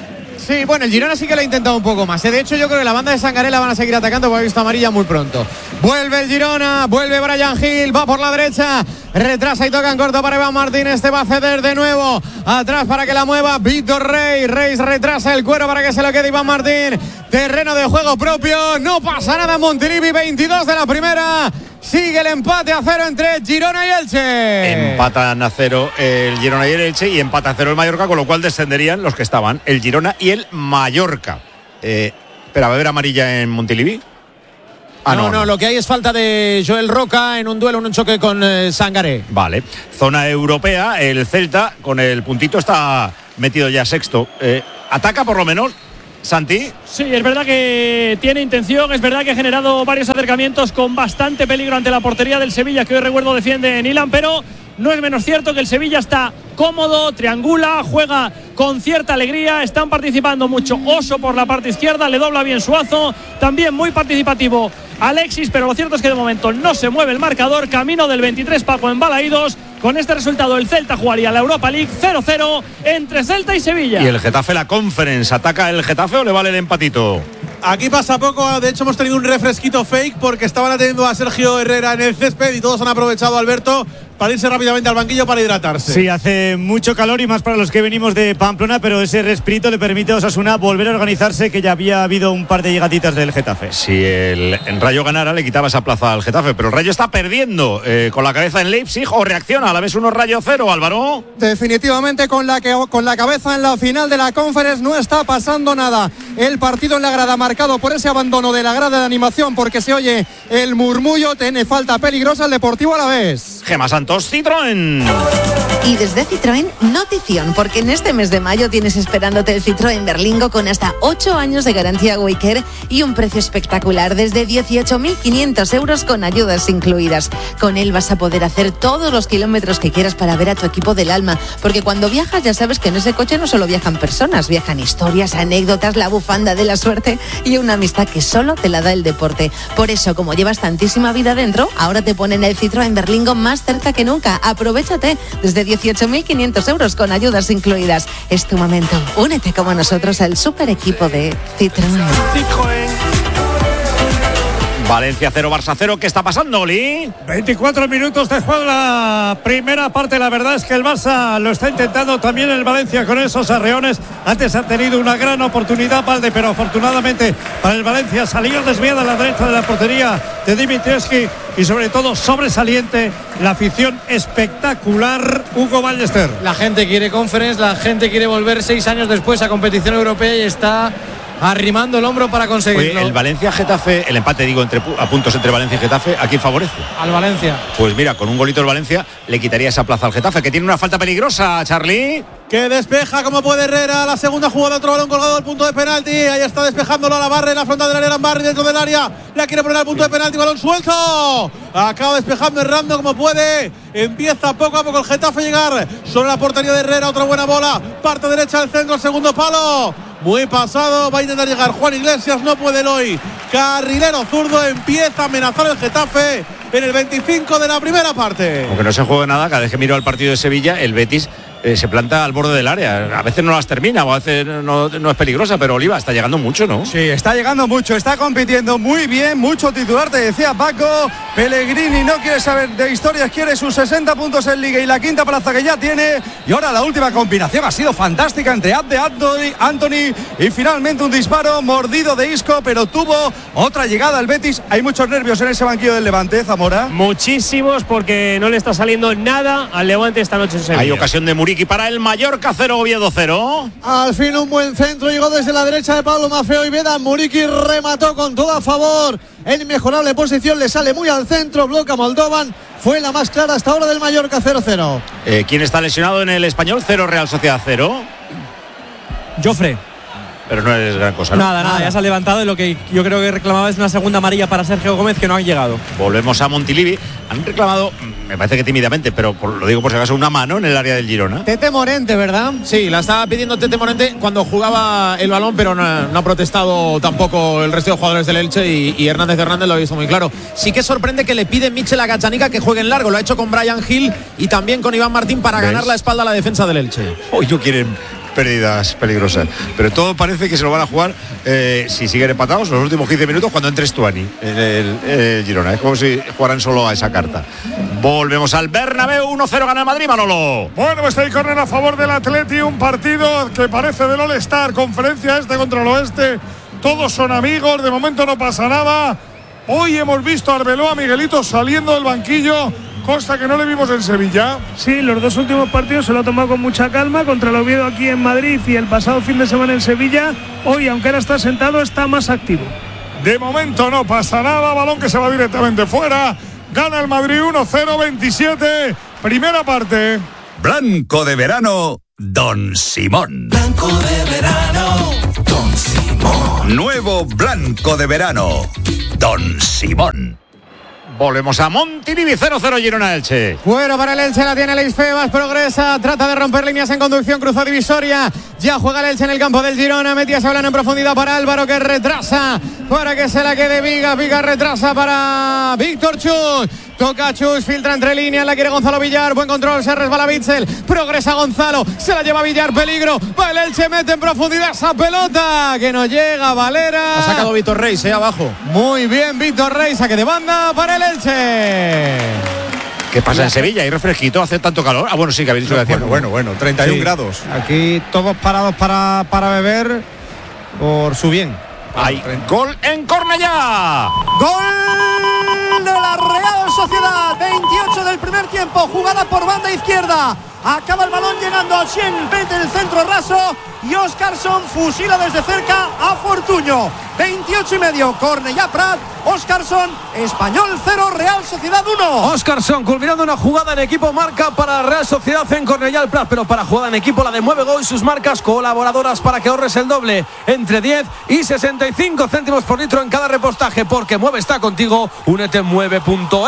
Sí, bueno, el Girona sí que lo ha intentado un poco más, ¿eh? De hecho, yo creo que la banda de Sangaré la van a seguir atacando porque ha visto amarilla muy pronto. Vuelve el Girona, vuelve Brian Hill, va por la derecha. retrasa y toca en corto para Iván Martín. Este va a ceder de nuevo atrás para que la mueva Víctor Rey. Rey retrasa el cuero para que se lo quede Iván Martín. Terreno de juego propio, no pasa nada en Montilivi, veintidós de la primera. Sigue el empate a cero entre Girona y Elche. Empatan a cero el Girona y el Elche y empata a cero el Mallorca, con lo cual descenderían los que estaban, el Girona y el Mallorca. Eh, espera, ¿va a haber amarilla en Montilivi? Ah, no, no, no, lo que hay es falta de Joel Roca en un duelo, en un choque con eh, Sangaré. Vale, zona europea, el Celta con el puntito está metido ya sexto. Eh, ataca por lo menos, Santi. Sí, es verdad que tiene intención, es verdad que ha generado varios acercamientos con bastante peligro ante la portería del Sevilla, que hoy recuerdo defiende Nilan, pero no es menos cierto que el Sevilla está cómodo, triangula, juega con cierta alegría, están participando mucho. Oso por la parte izquierda, le dobla bien Suazo, también muy participativo Alexis, pero lo cierto es que de momento no se mueve el marcador. Camino del veintitrés, Paco, en Balaídos. Con este resultado el Celta jugaría la Europa League cero cero entre Celta y Sevilla. Y el Getafe la Conference, ¿ataca el Getafe o le vale el empatito? Aquí pasa poco, de hecho hemos tenido un refresquito fake porque estaban atendiendo a Sergio Herrera en el césped y todos han aprovechado, Alberto, para irse rápidamente al banquillo para hidratarse. Sí, hace mucho calor y más para los que venimos de Pamplona, pero ese respirito le permite a Osasuna volver a organizarse, que ya había habido un par de llegatitas del Getafe. Si el, el Rayo ganara le quitaba esa plaza al Getafe, pero el Rayo está perdiendo eh, con la cabeza en Leipzig, o reacciona a la vez unos Rayo cero, Álvaro. Definitivamente con la, que, con la cabeza en la final de la Conference no está pasando nada. El partido en la grada marcado por ese abandono de la grada de animación, porque se oye el murmullo, tiene falta peligrosa el Deportivo Alavés. Gemma Santos, Citroën. Y desde Citroën, notición, porque en este mes de mayo tienes esperándote el Citroën Berlingo con hasta ocho años de garantía Waycare y un precio espectacular desde dieciocho mil quinientos euros con ayudas incluidas. Con él vas a poder hacer todos los kilómetros que quieras para ver a tu equipo del alma, porque cuando viajas ya sabes que en ese coche no solo viajan personas, viajan historias, anécdotas, la bufanda de la suerte y una amistad que solo te la da el deporte. Por eso, como llevas tantísima vida dentro, ahora te ponen el Citroën Berlingo más cerca que nunca. Aprovéchate desde dieciocho mil quinientos euros con ayudas incluidas. Es tu momento. Únete como nosotros al super equipo de Citroën. Valencia cero, Barça cero. ¿Qué está pasando, Oli? veinticuatro minutos de juego la primera parte. La verdad es que el Barça lo está intentando, también el Valencia con esos arreones. Antes ha tenido una gran oportunidad Valde, pero afortunadamente para el Valencia salió desviada a la derecha de la portería de Dimitrievski y sobre todo sobresaliente la afición espectacular. Hugo Ballester. La gente quiere Conference, la gente quiere volver seis años después a competición europea y está arrimando el hombro para conseguirlo. Oye, el Valencia-Getafe, el empate digo entre a puntos entre Valencia y Getafe, ¿a quién favorece? Al Valencia. Pues mira, con un golito el Valencia le quitaría esa plaza al Getafe, que tiene una falta peligrosa, Charlie. Que despeja como puede Herrera, la segunda jugada, otro balón colgado al punto de penalti, ahí está despejándolo a la Barre, en la frontal del área, Barre dentro del área, la quiere poner al punto de penalti, balón suelto, acaba despejando errando como puede, empieza poco a poco el Getafe a llegar sobre la portería de Herrera, otra buena bola, parte derecha del centro, segundo palo, muy pasado, va a intentar llegar Juan Iglesias, no puede el hoy, carrilero zurdo, empieza a amenazar el Getafe en el veinticinco de la primera parte. Aunque no se juegue nada, cada vez que miro al partido de Sevilla, el Betis eh, se planta al borde del área. A veces no las termina, o a veces no, no es peligrosa, pero Oliva está llegando mucho, ¿no? Sí, está llegando mucho, está compitiendo muy bien, mucho titular, te decía Paco. Pellegrini no quiere saber de historias, quiere sus sesenta puntos en Liga y la quinta plaza que ya tiene. Y ahora la última combinación ha sido fantástica entre Abde Anthony, Anthony y finalmente un disparo mordido de Isco, pero tuvo otra llegada al Betis. Hay muchos nervios en ese banquillo del Levante, Zamora. Muchísimos, porque no le está saliendo nada al Levante esta noche en Sevilla. Hay ocasión de Muriqui para el Mallorca cero, Oviedo cero. Al fin un buen centro, llegó desde la derecha de Pablo Maffeo y Veda. Muriqui remató con todo a favor. En inmejorable posición, le sale muy al centro, bloca Moldovan. Fue la más clara hasta ahora del Mallorca cero cero. Eh, ¿Quién está lesionado en el Español? Cero, Real Sociedad cero. Jofre. Pero no es gran cosa, ¿no? Nada, nada, ya se ha levantado y lo que yo creo que reclamaba es una segunda amarilla para Sergio Gómez, que no ha llegado. Volvemos a Montilivi. Han reclamado, me parece que tímidamente, pero por, lo digo por si acaso, una mano en el área del Girona. Tete Morente, ¿verdad? Sí, la estaba pidiendo Tete Morente cuando jugaba el balón, pero no, no ha protestado tampoco el resto de jugadores del Elche y, y Hernández Hernández lo ha visto muy claro. Sí que sorprende que le pide Michel a Gachanica que juegue en largo. Lo ha hecho con Brian Hill y también con Iván Martín para ¿ves? Ganar la espalda a la defensa del Elche. Hoy no quieren pérdidas peligrosas, pero todo parece que se lo van a jugar eh, si siguen empatados los últimos quince minutos cuando entre Stuani en el, el Girona. Es como si jugaran solo a esa carta. Volvemos al Bernabéu, uno cero gana el Madrid, Manolo. Bueno, pues hay córner a favor del Atleti, un partido que parece del All-Star, conferencia este contra el oeste, todos son amigos, de momento no pasa nada. Hoy hemos visto a Arbeloa, Miguelito saliendo del banquillo, cosa que no le vimos en Sevilla. Sí, los dos últimos partidos se lo ha tomado con mucha calma, contra el Oviedo aquí en Madrid y el pasado fin de semana en Sevilla. Hoy, aunque ahora está sentado, está más activo. De momento no pasa nada, balón que se va directamente fuera. Gana el Madrid uno cero, veintisiete, primera parte. Blanco de verano, Don Simón. Blanco de verano, Don Simón. Nuevo blanco de verano, Don Simón. Volvemos a Montilivi, cero cero Girona Elche. Bueno, para el Elche la tiene Alex Febas, progresa, trata de romper líneas en conducción, cruzó divisoria. Ya juega el Elche en el campo del Girona, metía esa bola en profundidad para Álvaro, que retrasa para que se la quede Viga. Viga retrasa para Víctor Chus. Toca Chus, filtra entre líneas, la quiere Gonzalo Villar, buen control, se resbala Bitzel, progresa Gonzalo, se la lleva Villar, peligro, va el Elche, mete en profundidad esa pelota, que no llega, Valera. Ha sacado Víctor Reis, eh, abajo. Muy bien, Víctor Reis, saque de banda para el Elche. ¿Qué pasa en Sevilla? ¿Hay refresquito? ¿Hace tanto calor? Ah, bueno, sí, que habéis dicho que hacía. Bueno, bueno, bueno, treinta y uno Sí. grados. Aquí todos parados para, para beber por su bien. Hay gol en Cornellá. Gol de la Real Sociedad, veintiocho del primer tiempo, jugada por banda izquierda. Acaba el balón llegando al cien, vete el centro raso y Óscarson fusila desde cerca a Fortuño. veintiocho y medio, Cornellá Prat, Óscarson, Español cero, Real Sociedad uno. Óscarson culminando una jugada en equipo, marca para la Real Sociedad en Cornellá el Prat, pero para jugada en equipo la de mueve gol, sus marcas colaboradoras para que ahorres el doble entre diez y sesenta y cinco céntimos por litro en cada repostaje, porque Mueve está contigo. Únete en mueve punto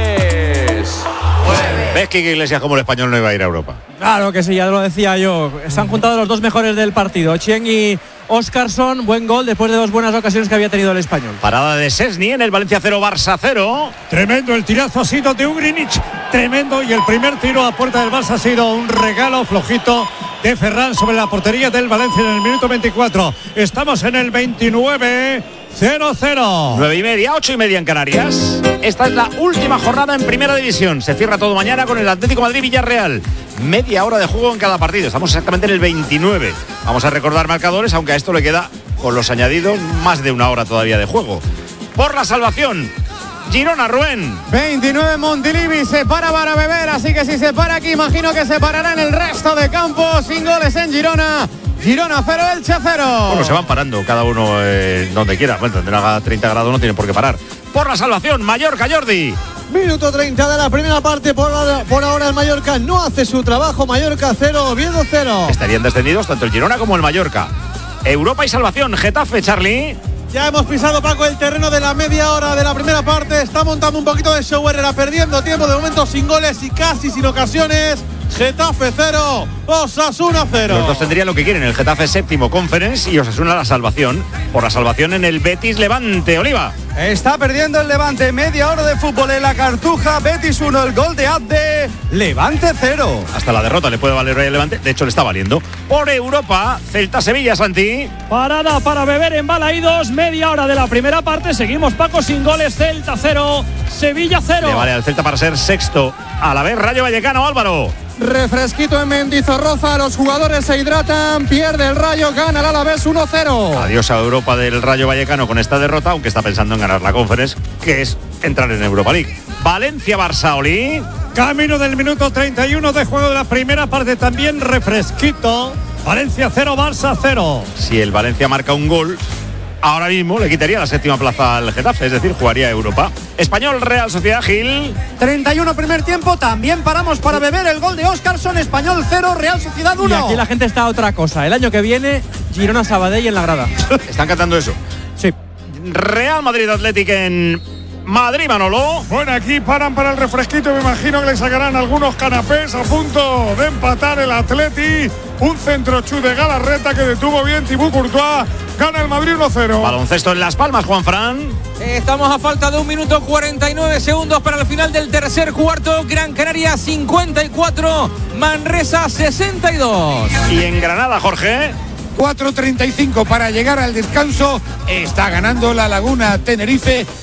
es. ¿Ves que Iglesias como el Español no iba a ir a Europa? Claro que sí, ya lo decía yo. Se han juntado los dos mejores del partido, Chien y Óscarson. Buen gol después de dos buenas ocasiones que había tenido el Español. Parada de Sesni en el Valencia cero, Barça cero. Tremendo el tirazo ha sido de Ugrinic, tremendo, y el primer tiro a puerta del Barça ha sido un regalo flojito de Ferran sobre la portería del Valencia en el minuto veinticuatro. Estamos en el veintinueve, cero cero. Nueve y media, ocho y media en Canarias. Esta es la última jornada en Primera División. Se cierra todo mañana con el Atlético Madrid-Villarreal. Media hora de juego en cada partido. Estamos exactamente en el veintinueve. Vamos a recordar marcadores, aunque a esto le queda, con los añadidos, más de una hora todavía de juego. Por la salvación, Girona, Rubén. veintinueve Montilivi, se para para beber, así que si se para aquí, imagino que se parará en el resto de campos. Sin goles en Girona. Girona cero, Elche cero. Bueno, se van parando cada uno eh, donde quiera. Bueno, tendrá treinta grados, no tienen por qué parar. Por la salvación, Mallorca, Jordi. Minuto treinta de la primera parte, por ahora, por ahora el Mallorca no hace su trabajo. Mallorca cero, Oviedo cero. Estarían descendidos tanto el Girona como el Mallorca. Europa y salvación, Getafe, Charlie. Ya hemos pisado, Paco, el terreno de la media hora de la primera parte. Está montando un poquito de show Herrera, perdiendo tiempo de momento, sin goles y casi sin ocasiones. Getafe cero, Osasuna cero. Los dos tendrían lo que quieren, el Getafe séptimo Conference y Osasuna la salvación. Por la salvación en el Betis Levante, Oliva. Está perdiendo el Levante, media hora de fútbol en la Cartuja. Betis uno, el gol de Abde, Levante cero. Hasta la derrota le puede valer hoy al Levante, de hecho le está valiendo. Por Europa, Celta-Sevilla, Santi. Parada para beber en Balaídos, media hora de la primera parte. Seguimos, Paco, sin goles. Celta cero, Sevilla cero. Le vale al Celta para ser sexto. A la vez, Rayo Vallecano, Álvaro. Refresquito en Mendizorroza, los jugadores se hidratan, pierde el Rayo, gana el Alavés uno cero. Adiós a Europa del Rayo Vallecano con esta derrota, aunque está pensando en ganar la Conference, que es entrar en Europa League. Valencia-Barça, Oli. Camino del minuto treinta y uno de juego de la primera parte, también refresquito. Valencia cero, Barça cero. Si el Valencia marca un gol, ahora mismo le quitaría la séptima plaza al Getafe, es decir, jugaría Europa. Español, Real Sociedad, Gil. treinta y uno primer tiempo, también paramos para beber el gol de Óscarson, Español cero, Real Sociedad uno. Y aquí la gente está a otra cosa. El año que viene, Girona Sabadell en la grada. ¿Están cantando eso? Sí. Real Madrid Athletic en Madrid, Manolo. Bueno, aquí paran para el refresquito. Me imagino que le sacarán algunos canapés. A punto de empatar el Atleti. Un centro chu de Galarreta que detuvo bien Thibaut Courtois. Gana el Madrid uno cero. Baloncesto en Las Palmas, Juanfran. Estamos a falta de un minuto cuarenta y nueve segundos para el final del tercer cuarto. Gran Canaria cincuenta y cuatro, Manresa sesenta y dos. Y en Granada, Jorge. cuatro treinta y cinco para llegar al descanso. Está ganando la Laguna Tenerife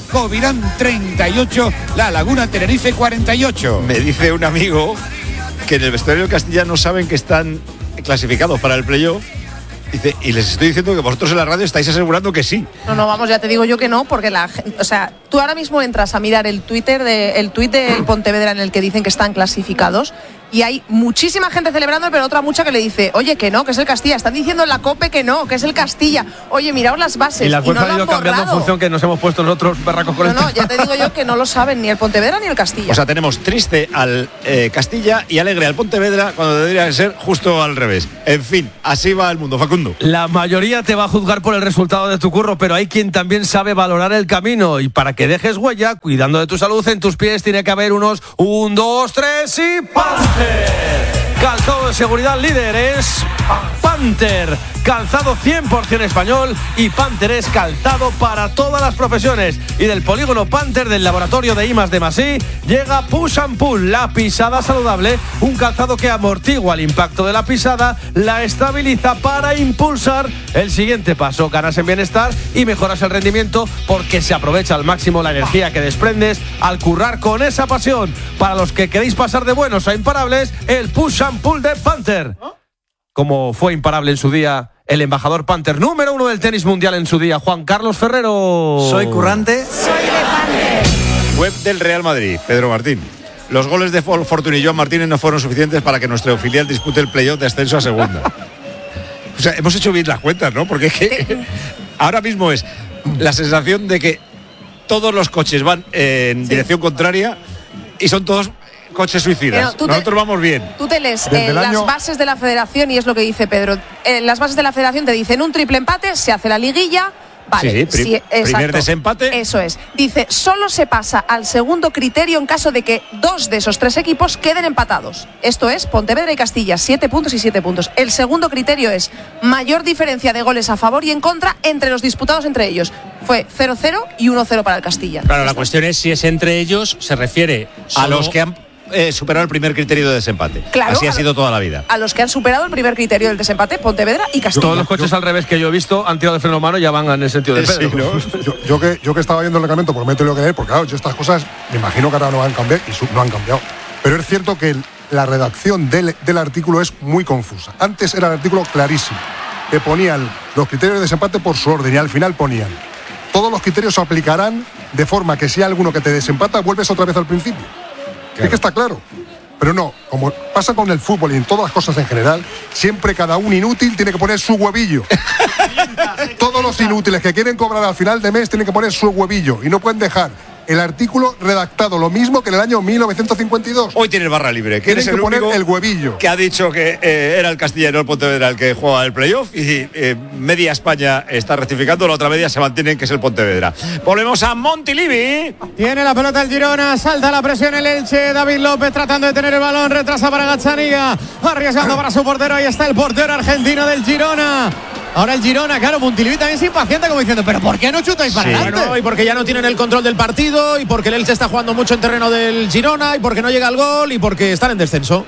Covirán treinta y ocho, La Laguna Tenerife cuarenta y ocho. Me dice un amigo que en el vestuario del Castilla no saben que están clasificados para el playoff. Dice, y les estoy diciendo que vosotros en la radio estáis asegurando que sí. No, no, vamos, ya te digo yo que no, porque la gente, o sea, tú ahora mismo entras a mirar el Twitter de, el tuit del Pontevedra en el que dicen que están clasificados y hay muchísima gente celebrando, pero otra mucha que le dice, oye, que no, que es el Castilla. Están diciendo en la COPE que no, que es el Castilla. Oye, miraos las bases. Y las y no han ido cambiando en función que nos hemos puesto nosotros berracos con No, el no, ya te digo yo que no lo saben ni el Pontevedra ni el Castilla. O sea, tenemos triste al eh, Castilla y alegre al Pontevedra cuando debería ser justo al revés. En fin, así va el mundo, Facundo. La mayoría te va a juzgar por el resultado de tu curro, pero hay quien también sabe valorar el camino. Y para que dejes huella, cuidando de tu salud, en tus pies tiene que haber unos un, dos, tres y ¡Panther! Calzado de seguridad líder es Panther. Calzado cien por ciento español y Panther es calzado para todas las profesiones. Y del polígono Panther del laboratorio de I más D más I llega Push and Pull, la pisada saludable. Un calzado que amortigua el impacto de la pisada, la estabiliza para impulsar el siguiente paso. Ganas en bienestar y mejoras el rendimiento porque se aprovecha al máximo la energía que desprendes al currar con esa pasión. Para los que queréis pasar de buenos a imparables, el Push and Pull de Panther. Como fue imparable en su día el embajador Panther número uno del tenis mundial en su día, Juan Carlos Ferrero. Soy currante. Soy de Panther. Web del Real Madrid, Pedro Martín. Los goles de Fortuny y Joan Martínez no fueron suficientes para que nuestro filial dispute el playoff de ascenso a segunda. O sea, hemos hecho bien las cuentas, ¿no? Porque es que ahora mismo es la sensación de que todos los coches van en sí. dirección contraria y son todos coches suicidas. Te, Nosotros vamos bien. Tú te lees eh, las año... bases de la federación y es lo que dice Pedro. Eh, las bases de la federación te dicen un triple empate, se hace la liguilla. Vale, sí, sí, pri sí, primer desempate. Eso es. Dice, solo se pasa al segundo criterio en caso de que dos de esos tres equipos queden empatados. Esto es Pontevedra y Castilla, siete puntos y siete puntos. El segundo criterio es mayor diferencia de goles a favor y en contra entre los disputados entre ellos. Fue cero cero y uno cero para el Castilla. Claro, la cuestión es si es entre ellos, se refiere a los que han Eh, superado el primer criterio de desempate. Claro, así ha sido toda la vida. A los que han superado el primer criterio del desempate, Pontevedra y Castilla. Todos los coches al revés que yo he visto han tirado de freno a mano y ya van en el sentido de Pedro. Sí, ¿no? yo, yo, que, yo que estaba viendo el reglamento, por lo menos lo que leer, porque claro, yo estas cosas me imagino que ahora no han cambiado y no han cambiado. Pero es cierto que el, la redacción del, del artículo es muy confusa. Antes era el artículo clarísimo, que ponían los criterios de desempate por su orden y al final ponían todos los criterios se aplicarán de forma que si hay alguno que te desempata, vuelves otra vez al principio. Claro. Es que está claro. Pero no, como pasa con el fútbol y en todas las cosas en general, siempre cada un inútil tiene que poner su huevillo. Todos los inútiles que quieren cobrar al final de mes tienen que poner su huevillo y no pueden dejar el artículo redactado lo mismo que en el año mil novecientos cincuenta y dos. Hoy tienes barra libre. Tienen que poner el huevillo. Que ha dicho que eh, era el Castilla y no el Pontevedra el que juega el playoff y eh, media España está rectificando, la otra media se mantiene que es el Pontevedra. Volvemos a Montilivi. Tiene la pelota el Girona, salta la presión el Elche, David López tratando de tener el balón, retrasa para Gazzaniga, arriesgando para su portero, ahí está el portero argentino del Girona. Ahora el Girona, claro, Montilivi también es impaciente como diciendo, pero ¿por qué no chutáis para sí, adelante? Bueno, y porque ya no tienen el control del partido, y porque el Elche está jugando mucho en terreno del Girona, y porque no llega el gol, y porque están en descenso.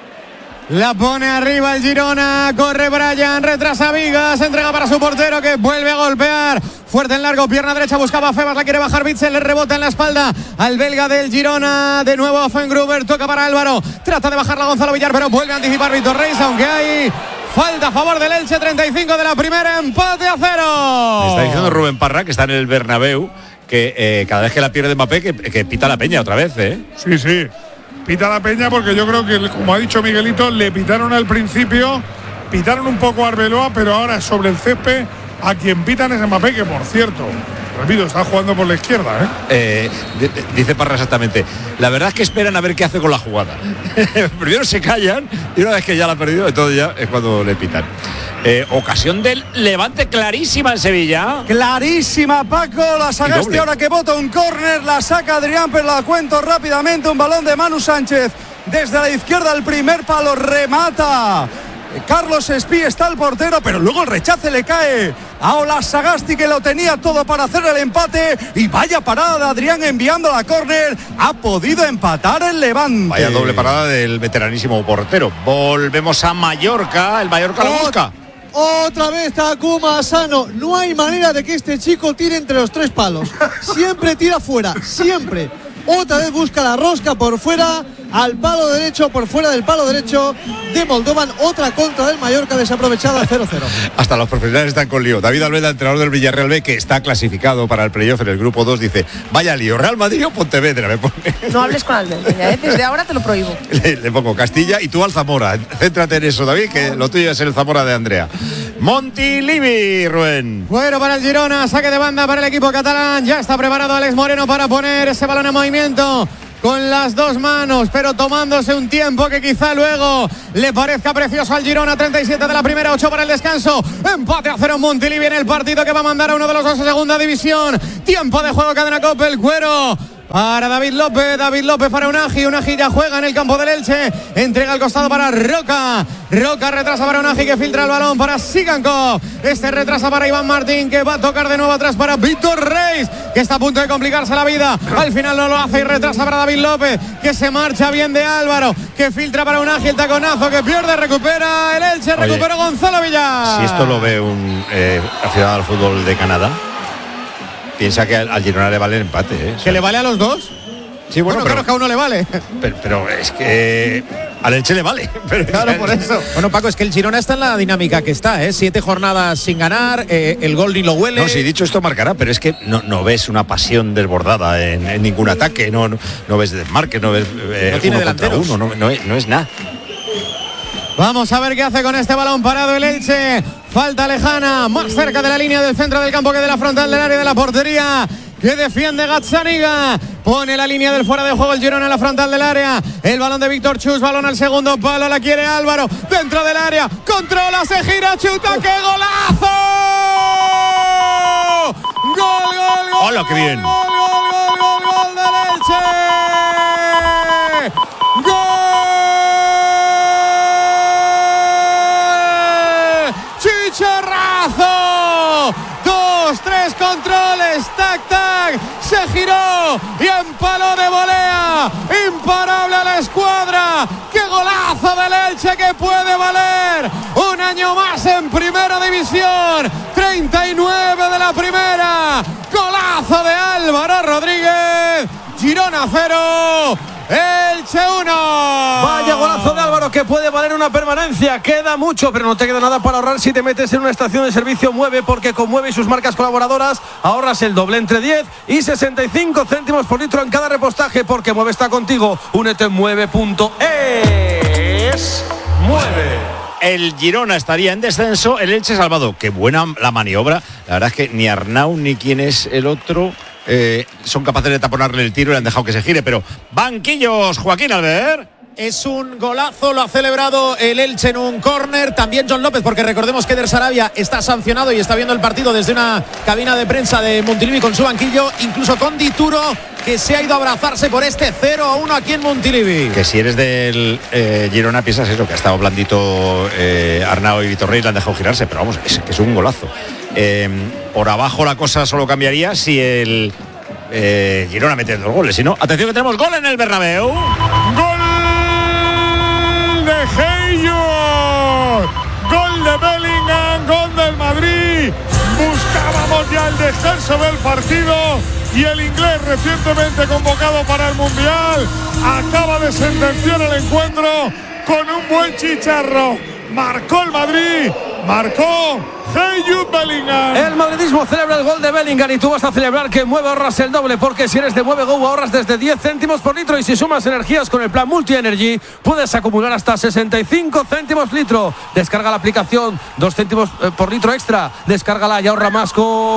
La pone arriba el Girona, corre Brian, retrasa Vigas, entrega para su portero que vuelve a golpear. Fuerte en largo, pierna derecha, buscaba a Febas, la quiere bajar Bitzel, le rebota en la espalda al belga del Girona. De nuevo a Fengruber, toca para Álvaro, trata de bajarla Gonzalo Villar, pero vuelve a anticipar Víctor Reis, aunque hay falta a favor del Elche, treinta y cinco de la primera, empate a cero. Está diciendo Rubén Parra, que está en el Bernabéu, que eh, cada vez que la pierde Mbappé, que, que pita la Peña otra vez, ¿eh? Sí, sí. Pita la Peña porque yo creo que, como ha dicho Miguelito, le pitaron al principio, pitaron un poco a Arbeloa, pero ahora sobre el césped a quien pitan es Mbappé, que por cierto, repito, está jugando por la izquierda, ¿eh? Eh, dice Parra exactamente, la verdad es que esperan a ver qué hace con la jugada. Primero se callan y una vez que ya la ha perdido, entonces ya es cuando le pitan. Eh, ocasión del Levante clarísima en Sevilla. Clarísima, Paco. La Sagasti ahora que bota un córner, la saca Adrián, pero la cuento rápidamente. Un balón de Manu Sánchez desde la izquierda, el primer palo, remata Carlos Espí, está el portero, pero luego el rechace le cae a Ola Sagasti, que lo tenía todo para hacer el empate, y vaya parada de Adrián enviando la córner, ha podido empatar el Levante. Vaya doble parada del veteranísimo portero. Volvemos a Mallorca, el Mallorca lo busca. Otra vez Takuma Asano. No hay manera de que este chico tire entre los tres palos. Siempre tira fuera, siempre. Otra vez busca la rosca por fuera, al palo derecho, por fuera del palo derecho de Moldovan. Otra contra del Mallorca desaprovechada, cero cero. Hasta los profesionales están con lío. David Albeda, entrenador del Villarreal B, que está clasificado para el playoff en el grupo dos, dice: vaya lío, Real Madrid o Pontevedra, me pone. No hables con Albeda, ¿eh? Desde ahora te lo prohíbo. Le, le pongo Castilla y tú al Zamora. Céntrate en eso, David, que lo tuyo es el Zamora de Andrea. Montilivi, Rubén. Bueno, para el Girona, saque de banda para el equipo catalán. Ya está preparado Alex Moreno para poner ese balón en movimiento con las dos manos, pero tomándose un tiempo que quizá luego le parezca precioso al Girona. Treinta y siete de la primera, ocho para el descanso. Empate a cero en Montilivi en el partido que va a mandar a uno de los dos a segunda división. Tiempo de juego, Cadena Cope, el cuero para David López, David López para Unagi, Unagi ya juega en el campo del Elche, entrega al costado para Roca, Roca retrasa para Unagi que filtra el balón para Sigankov, este retrasa para Iván Martín que va a tocar de nuevo atrás para Víctor Reis, que está a punto de complicarse la vida, al final no lo hace y retrasa para David López, que se marcha bien de Álvaro, que filtra para Unagi, el taconazo que pierde, recupera el Elche, recupera Gonzalo Villar. Si esto lo ve un eh, aficionado al fútbol de Canadá, piensa que al, al Girona le vale el empate, ¿eh? O sea, ¿que le vale a los dos? Sí, bueno, bueno pero, claro que a uno le vale. Pero, pero es que al Elche le vale. Pero claro, por eso. Bueno, Paco, es que el Girona está en la dinámica que está, ¿eh? Siete jornadas sin ganar, eh, el gol ni lo huele. No, sí, dicho esto marcará, pero es que no, no ves una pasión desbordada en, en ningún ataque, no, no, no ves desmarque, no ves eh, no tiene uno contra delanteros. uno, no, no, es, no es nada. Vamos a ver qué hace con este balón parado el Elche. Falta lejana, más cerca de la línea del centro del campo que de la frontal del área de la portería, que defiende Gazzaniga. Pone la línea del fuera de juego el Girona en la frontal del área. El balón de Víctor Chus, balón al segundo palo, la quiere Álvaro. Dentro del área, controla, se gira, chuta, ¡qué golazo! ¡Gol, gol, gol! ¡Hola, qué bien! ¡Gol, gol, gol, gol, gol del Elche! ¡Gol! ¡Chicharrazo! Dos, tres controles, tac, tac, se giró y empaló de volea, imparable a la escuadra. ¡Qué golazo del Elche que puede valer un año más en primera división! treinta y nueve de la primera, golazo de Álvaro Rodríguez. Girona cero, Elche uno. Vaya golazo de Álvaro que puede valer una permanencia. Queda mucho, pero no te queda nada para ahorrar si te metes en una estación de servicio Mueve, porque con Mueve y sus marcas colaboradoras ahorras el doble, entre diez y sesenta y cinco céntimos por litro en cada repostaje, porque Mueve está contigo. Únete en mueve punto es. Mueve. El Girona estaría en descenso, el Elche salvado. Qué buena la maniobra. La verdad es que ni Arnau ni quién es el otro eh, son capaces de taponarle el tiro y le han dejado que se gire. Pero banquillos, Joaquín Albert. Es un golazo, lo ha celebrado el Elche en un córner, también John López, porque recordemos que Eder Sarabia está sancionado y está viendo el partido desde una cabina de prensa de Montilivi con su banquillo, incluso con Dituro, que se ha ido a abrazarse por este cero a uno aquí en Montilivi. Que si eres del eh, Girona piensas eso, que ha estado blandito eh, Arnau y Vitor Rey, le han dejado girarse, pero vamos, es que es un golazo. Eh, por abajo la cosa solo cambiaría si el eh, Girona mete dos goles, si no, atención que tenemos gol en el Bernabéu. ¡Gol de Heyo! ¡Gol de Bellingham! ¡Gol del Madrid! Buscábamos ya el descenso del partido y el inglés, recientemente convocado para el Mundial, acaba de sentenciar el encuentro con un buen chicharro. Marcó el Madrid, marcó Heyo Bellingham. El madridismo celebra el gol de Bellingham y tú vas a celebrar que Mueve ahorras el doble, porque si eres de Mueve Go ahorras desde diez céntimos por litro, y si sumas energías con el plan Multi Energy puedes acumular hasta sesenta y cinco céntimos litro. Descarga la aplicación, dos céntimos por litro extra, descárgala y ahorra más con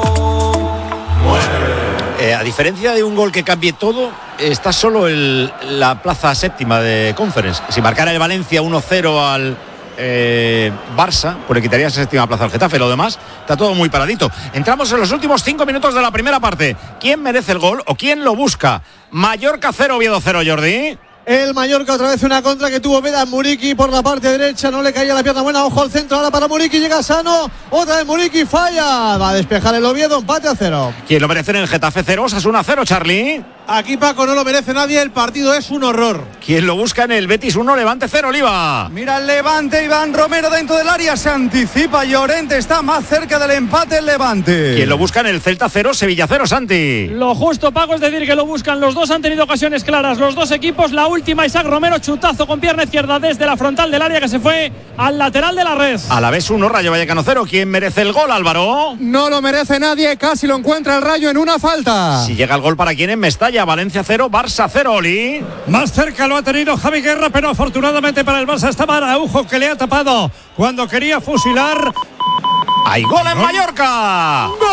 Eh, a diferencia de un gol que cambie todo, está solo el, la plaza séptima de Conference. Si marcara el Valencia uno cero al eh, Barça, pues le quitaría esa séptima plaza al Getafe. Lo demás está todo muy paradito. Entramos en los últimos cinco minutos de la primera parte. ¿Quién merece el gol o quién lo busca? Mallorca cero, Oviedo cero, Jordi. El Mallorca otra vez una contra que tuvo Vedan Muriqui por la parte derecha, no le caía la pierna buena, ojo al centro ahora para Muriqui, llega Sano, otra vez Muriqui falla, va a despejar el Oviedo, empate a cero. ¿Quién lo merece en el Getafe cero, Osasuna cero, Charlie? Aquí, Paco, no lo merece nadie. El partido es un horror. ¿Quién lo busca en el Betis uno, Levante cero, Oliva? Mira el Levante, Iván Romero dentro del área, se anticipa Llorente, está más cerca del empate el Levante. ¿Quién lo busca en el Celta cero, Sevilla cero, Santi? Lo justo, Paco, es decir que lo buscan. Los dos han tenido ocasiones claras, los dos equipos. La última, Isaac Romero, chutazo con pierna izquierda desde la frontal del área que se fue al lateral de la red. A la vez uno, Rayo Vallecano cero. ¿Quién merece el gol, Álvaro? No lo merece nadie, casi lo encuentra el Rayo en una falta. Si llega el gol, ¿para quién? En Mestalla, Valencia cero, Barça cero, Oli. Más cerca lo ha tenido Javi Guerra, pero afortunadamente para el Barça estaba Araujo, que le ha tapado cuando quería fusilar. ¡Hay gol en Mallorca! ¡Gol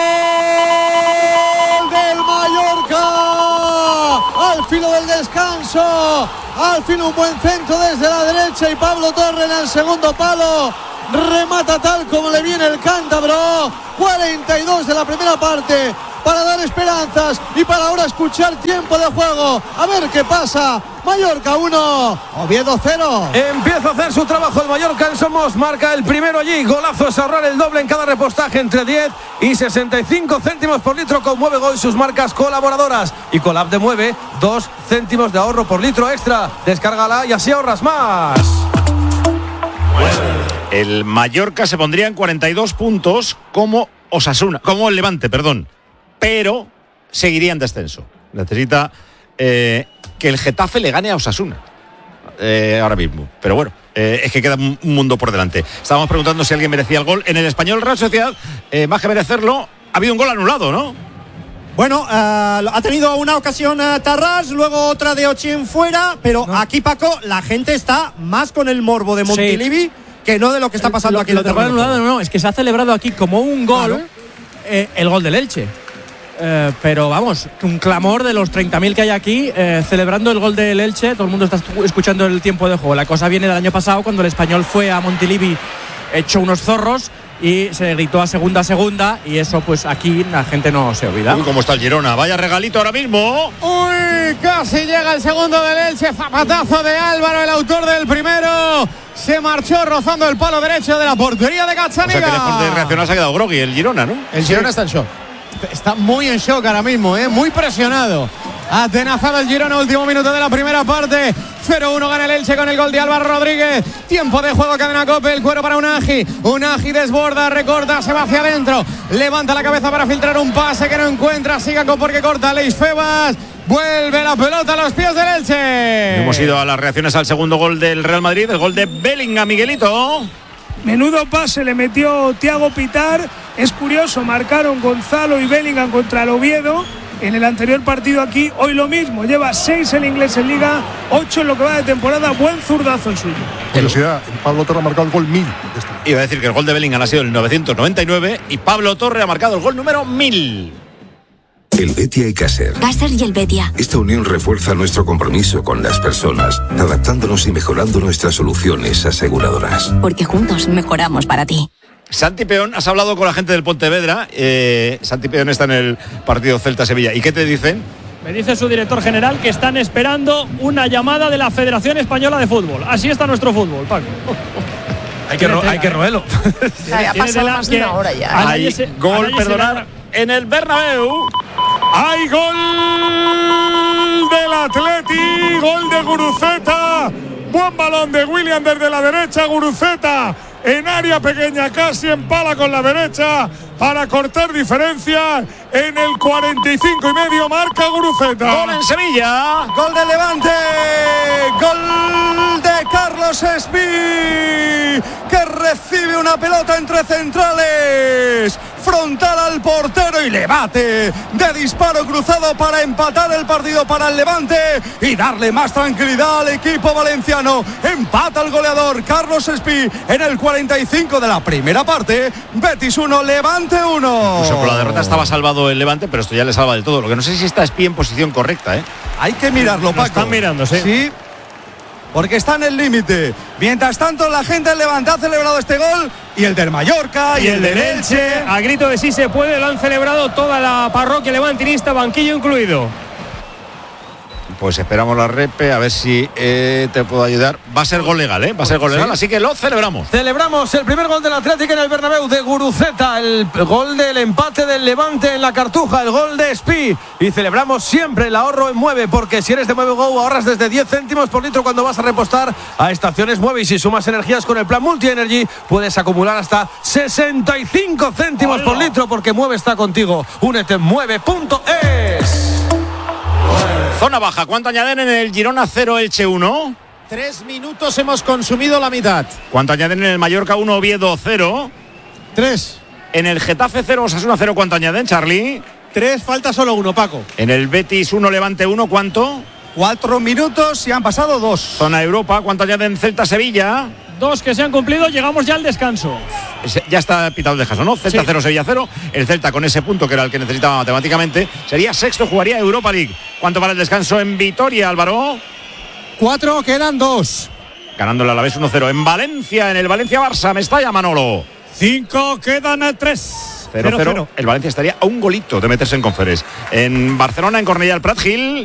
del Mallorca! Al filo del descanso, al fin un buen centro desde la derecha y Pablo Torre en el segundo palo remata tal como le viene el cántabro. cuarenta y dos de la primera parte para dar esperanzas y para ahora escuchar tiempo de juego. A ver qué pasa. Mallorca uno, Oviedo cero. Empieza a hacer su trabajo el Mallorca en Somos, marca el primero allí. Golazo es ahorrar el doble en cada repostaje entre diez y sesenta y cinco céntimos por litro con Mueve Go y sus marcas colaboradoras. Y Colab de Mueve, dos céntimos de ahorro por litro extra. Descárgala y así ahorras más. El Mallorca se pondría en cuarenta y dos puntos como Osasuna, como el Levante, perdón. Pero seguiría en descenso. Necesita eh, que el Getafe le gane a Osasuna eh, ahora mismo. Pero bueno, eh, es que queda un mundo por delante. Estábamos preguntando si alguien merecía el gol. En el Español Real Sociedad, eh, más que merecerlo, ha habido un gol anulado, ¿no? Bueno, uh, ha tenido una ocasión uh, Tarrás, luego otra de Ochín fuera, pero no. Aquí, Paco, la gente está más con el morbo de Montilivi sí. que no de lo que está pasando lo, aquí en el anulado, no, no, es que se ha celebrado aquí como un gol, claro. eh, el gol del Elche. Eh, pero vamos, un clamor de los treinta mil que hay aquí eh, celebrando el gol del Elche. Todo el mundo está escuchando el tiempo de juego. La cosa viene del año pasado cuando el Español fue a Montilivi hecho unos zorros y se gritó a segunda a segunda y eso pues aquí la gente no se olvida. Uy, cómo está el Girona, vaya regalito ahora mismo. Uy, casi llega el segundo del Elche, zapatazo de Álvaro, el autor del primero. Se marchó rozando el palo derecho de la portería de Gazzaniga. O sea que después de reaccionar se ha quedado grogui el Girona, ¿no? El Girona está en shock. Está muy en shock ahora mismo, ¿eh? Muy presionado. Atenazado el Girona, último minuto de la primera parte. cero uno gana el Elche con el gol de Álvaro Rodríguez. Tiempo de juego, cadena Cope, el cuero para Unagi. Unagi desborda, recorta, se va hacia adentro. Levanta la cabeza para filtrar un pase que no encuentra. Siga con porque corta Leis Febas. Vuelve la pelota a los pies del Elche. Hemos ido a las reacciones al segundo gol del Real Madrid, el gol de Bellingham, Miguelito. Menudo pase le metió Thiago Pitar. Es curioso, marcaron Gonzalo y Bellingham contra el Oviedo. En el anterior partido aquí, hoy lo mismo. Lleva seis el inglés en Liga, ocho en lo que va de temporada. Buen zurdazo el suyo. Curiosidad, Pablo Torre ha marcado el gol mil. Iba a decir que el gol de Bellingham ha sido el novecientos noventa y nueve y Pablo Torre ha marcado el gol número mil. El Betia y Caser. Caser y el Betia. Esta unión refuerza nuestro compromiso con las personas, adaptándonos y mejorando nuestras soluciones aseguradoras. Porque juntos mejoramos para ti. Santi Peón, has hablado con la gente del Pontevedra. Eh, Santi Peón está en el partido Celta-Sevilla. ¿Y qué te dicen? Me dice su director general que están esperando una llamada de la Federación Española de Fútbol. Así está nuestro fútbol, Paco. Hay que, ro hay que roerlo. O sea, ha pasado más de una hora ya. Hay ese, gol, perdonar, en el Bernabéu. Hay gol del Atleti, gol de Guruceta. Buen balón de William desde la derecha, Guruceta en área pequeña, casi en pala con la derecha para cortar diferencias. En el cuarenta y cinco y medio marca Guruceta. Gol en Sevilla. Gol del Levante. Gol de Carlos Espí, que recibe una pelota entre centrales, frontal al portero y le bate de disparo cruzado para empatar el partido para el Levante y darle más tranquilidad al equipo valenciano. Empata el goleador Carlos Espí en el cuarenta y cinco de la primera parte. Betis uno, Levante uno. Pues con la derrota estaba salvado el Levante, pero esto ya le salva del todo. Lo que no sé si está Espí en posición correcta, ¿eh? Hay que mirarlo, Paco. Lo están mirando, sí. Sí, porque está en el límite. Mientras tanto, la gente del Levante ha celebrado este gol y el del Mallorca y, y el del Elche. A grito de sí se puede, lo han celebrado toda la parroquia levantinista, banquillo incluido. Pues esperamos la repe, a ver si eh, te puedo ayudar. Va a ser gol legal, ¿eh? Va a ser gol legal, ¿Sí? así que lo celebramos. Celebramos el primer gol del Atlético en el Bernabéu de Guruceta, el gol del empate del Levante en la Cartuja, el gol de Espi. Y celebramos siempre el ahorro en Mueve, porque si eres de Mueve Go ahorras desde diez céntimos por litro cuando vas a repostar a estaciones Mueve. Y si sumas energías con el plan Multi Energy, puedes acumular hasta sesenta y cinco céntimos por litro, porque Mueve está contigo. Únete en mueve punto es. Zona baja, ¿cuánto añaden en el Girona cero Elche uno? Tres minutos hemos consumido la mitad. ¿Cuánto añaden en el Mallorca uno Oviedo cero? Tres. En el Getafe cero Osasuna cero, ¿cuánto añaden, Charlie? Tres, falta solo uno, Paco. En el Betis uno Levante uno, ¿cuánto? Cuatro minutos y han pasado dos. Zona Europa, ¿cuánto añaden Celta Sevilla? Dos que se han cumplido, llegamos ya al descanso. Ya está pitado el descanso, ¿no? Celta cero, sí. Sevilla cero. El Celta con ese punto que era el que necesitaba matemáticamente sería sexto, jugaría Europa League. ¿Cuánto para el descanso en Vitoria, Álvaro? Cuatro, quedan dos. Ganándole a la vez uno cero. En Valencia, en el Valencia-Barça, Mestalla, Manolo. Cinco, quedan tres. cero cero. El Valencia estaría a un golito de meterse en Conferes. En Barcelona, en Cornellà, el Prat Gil.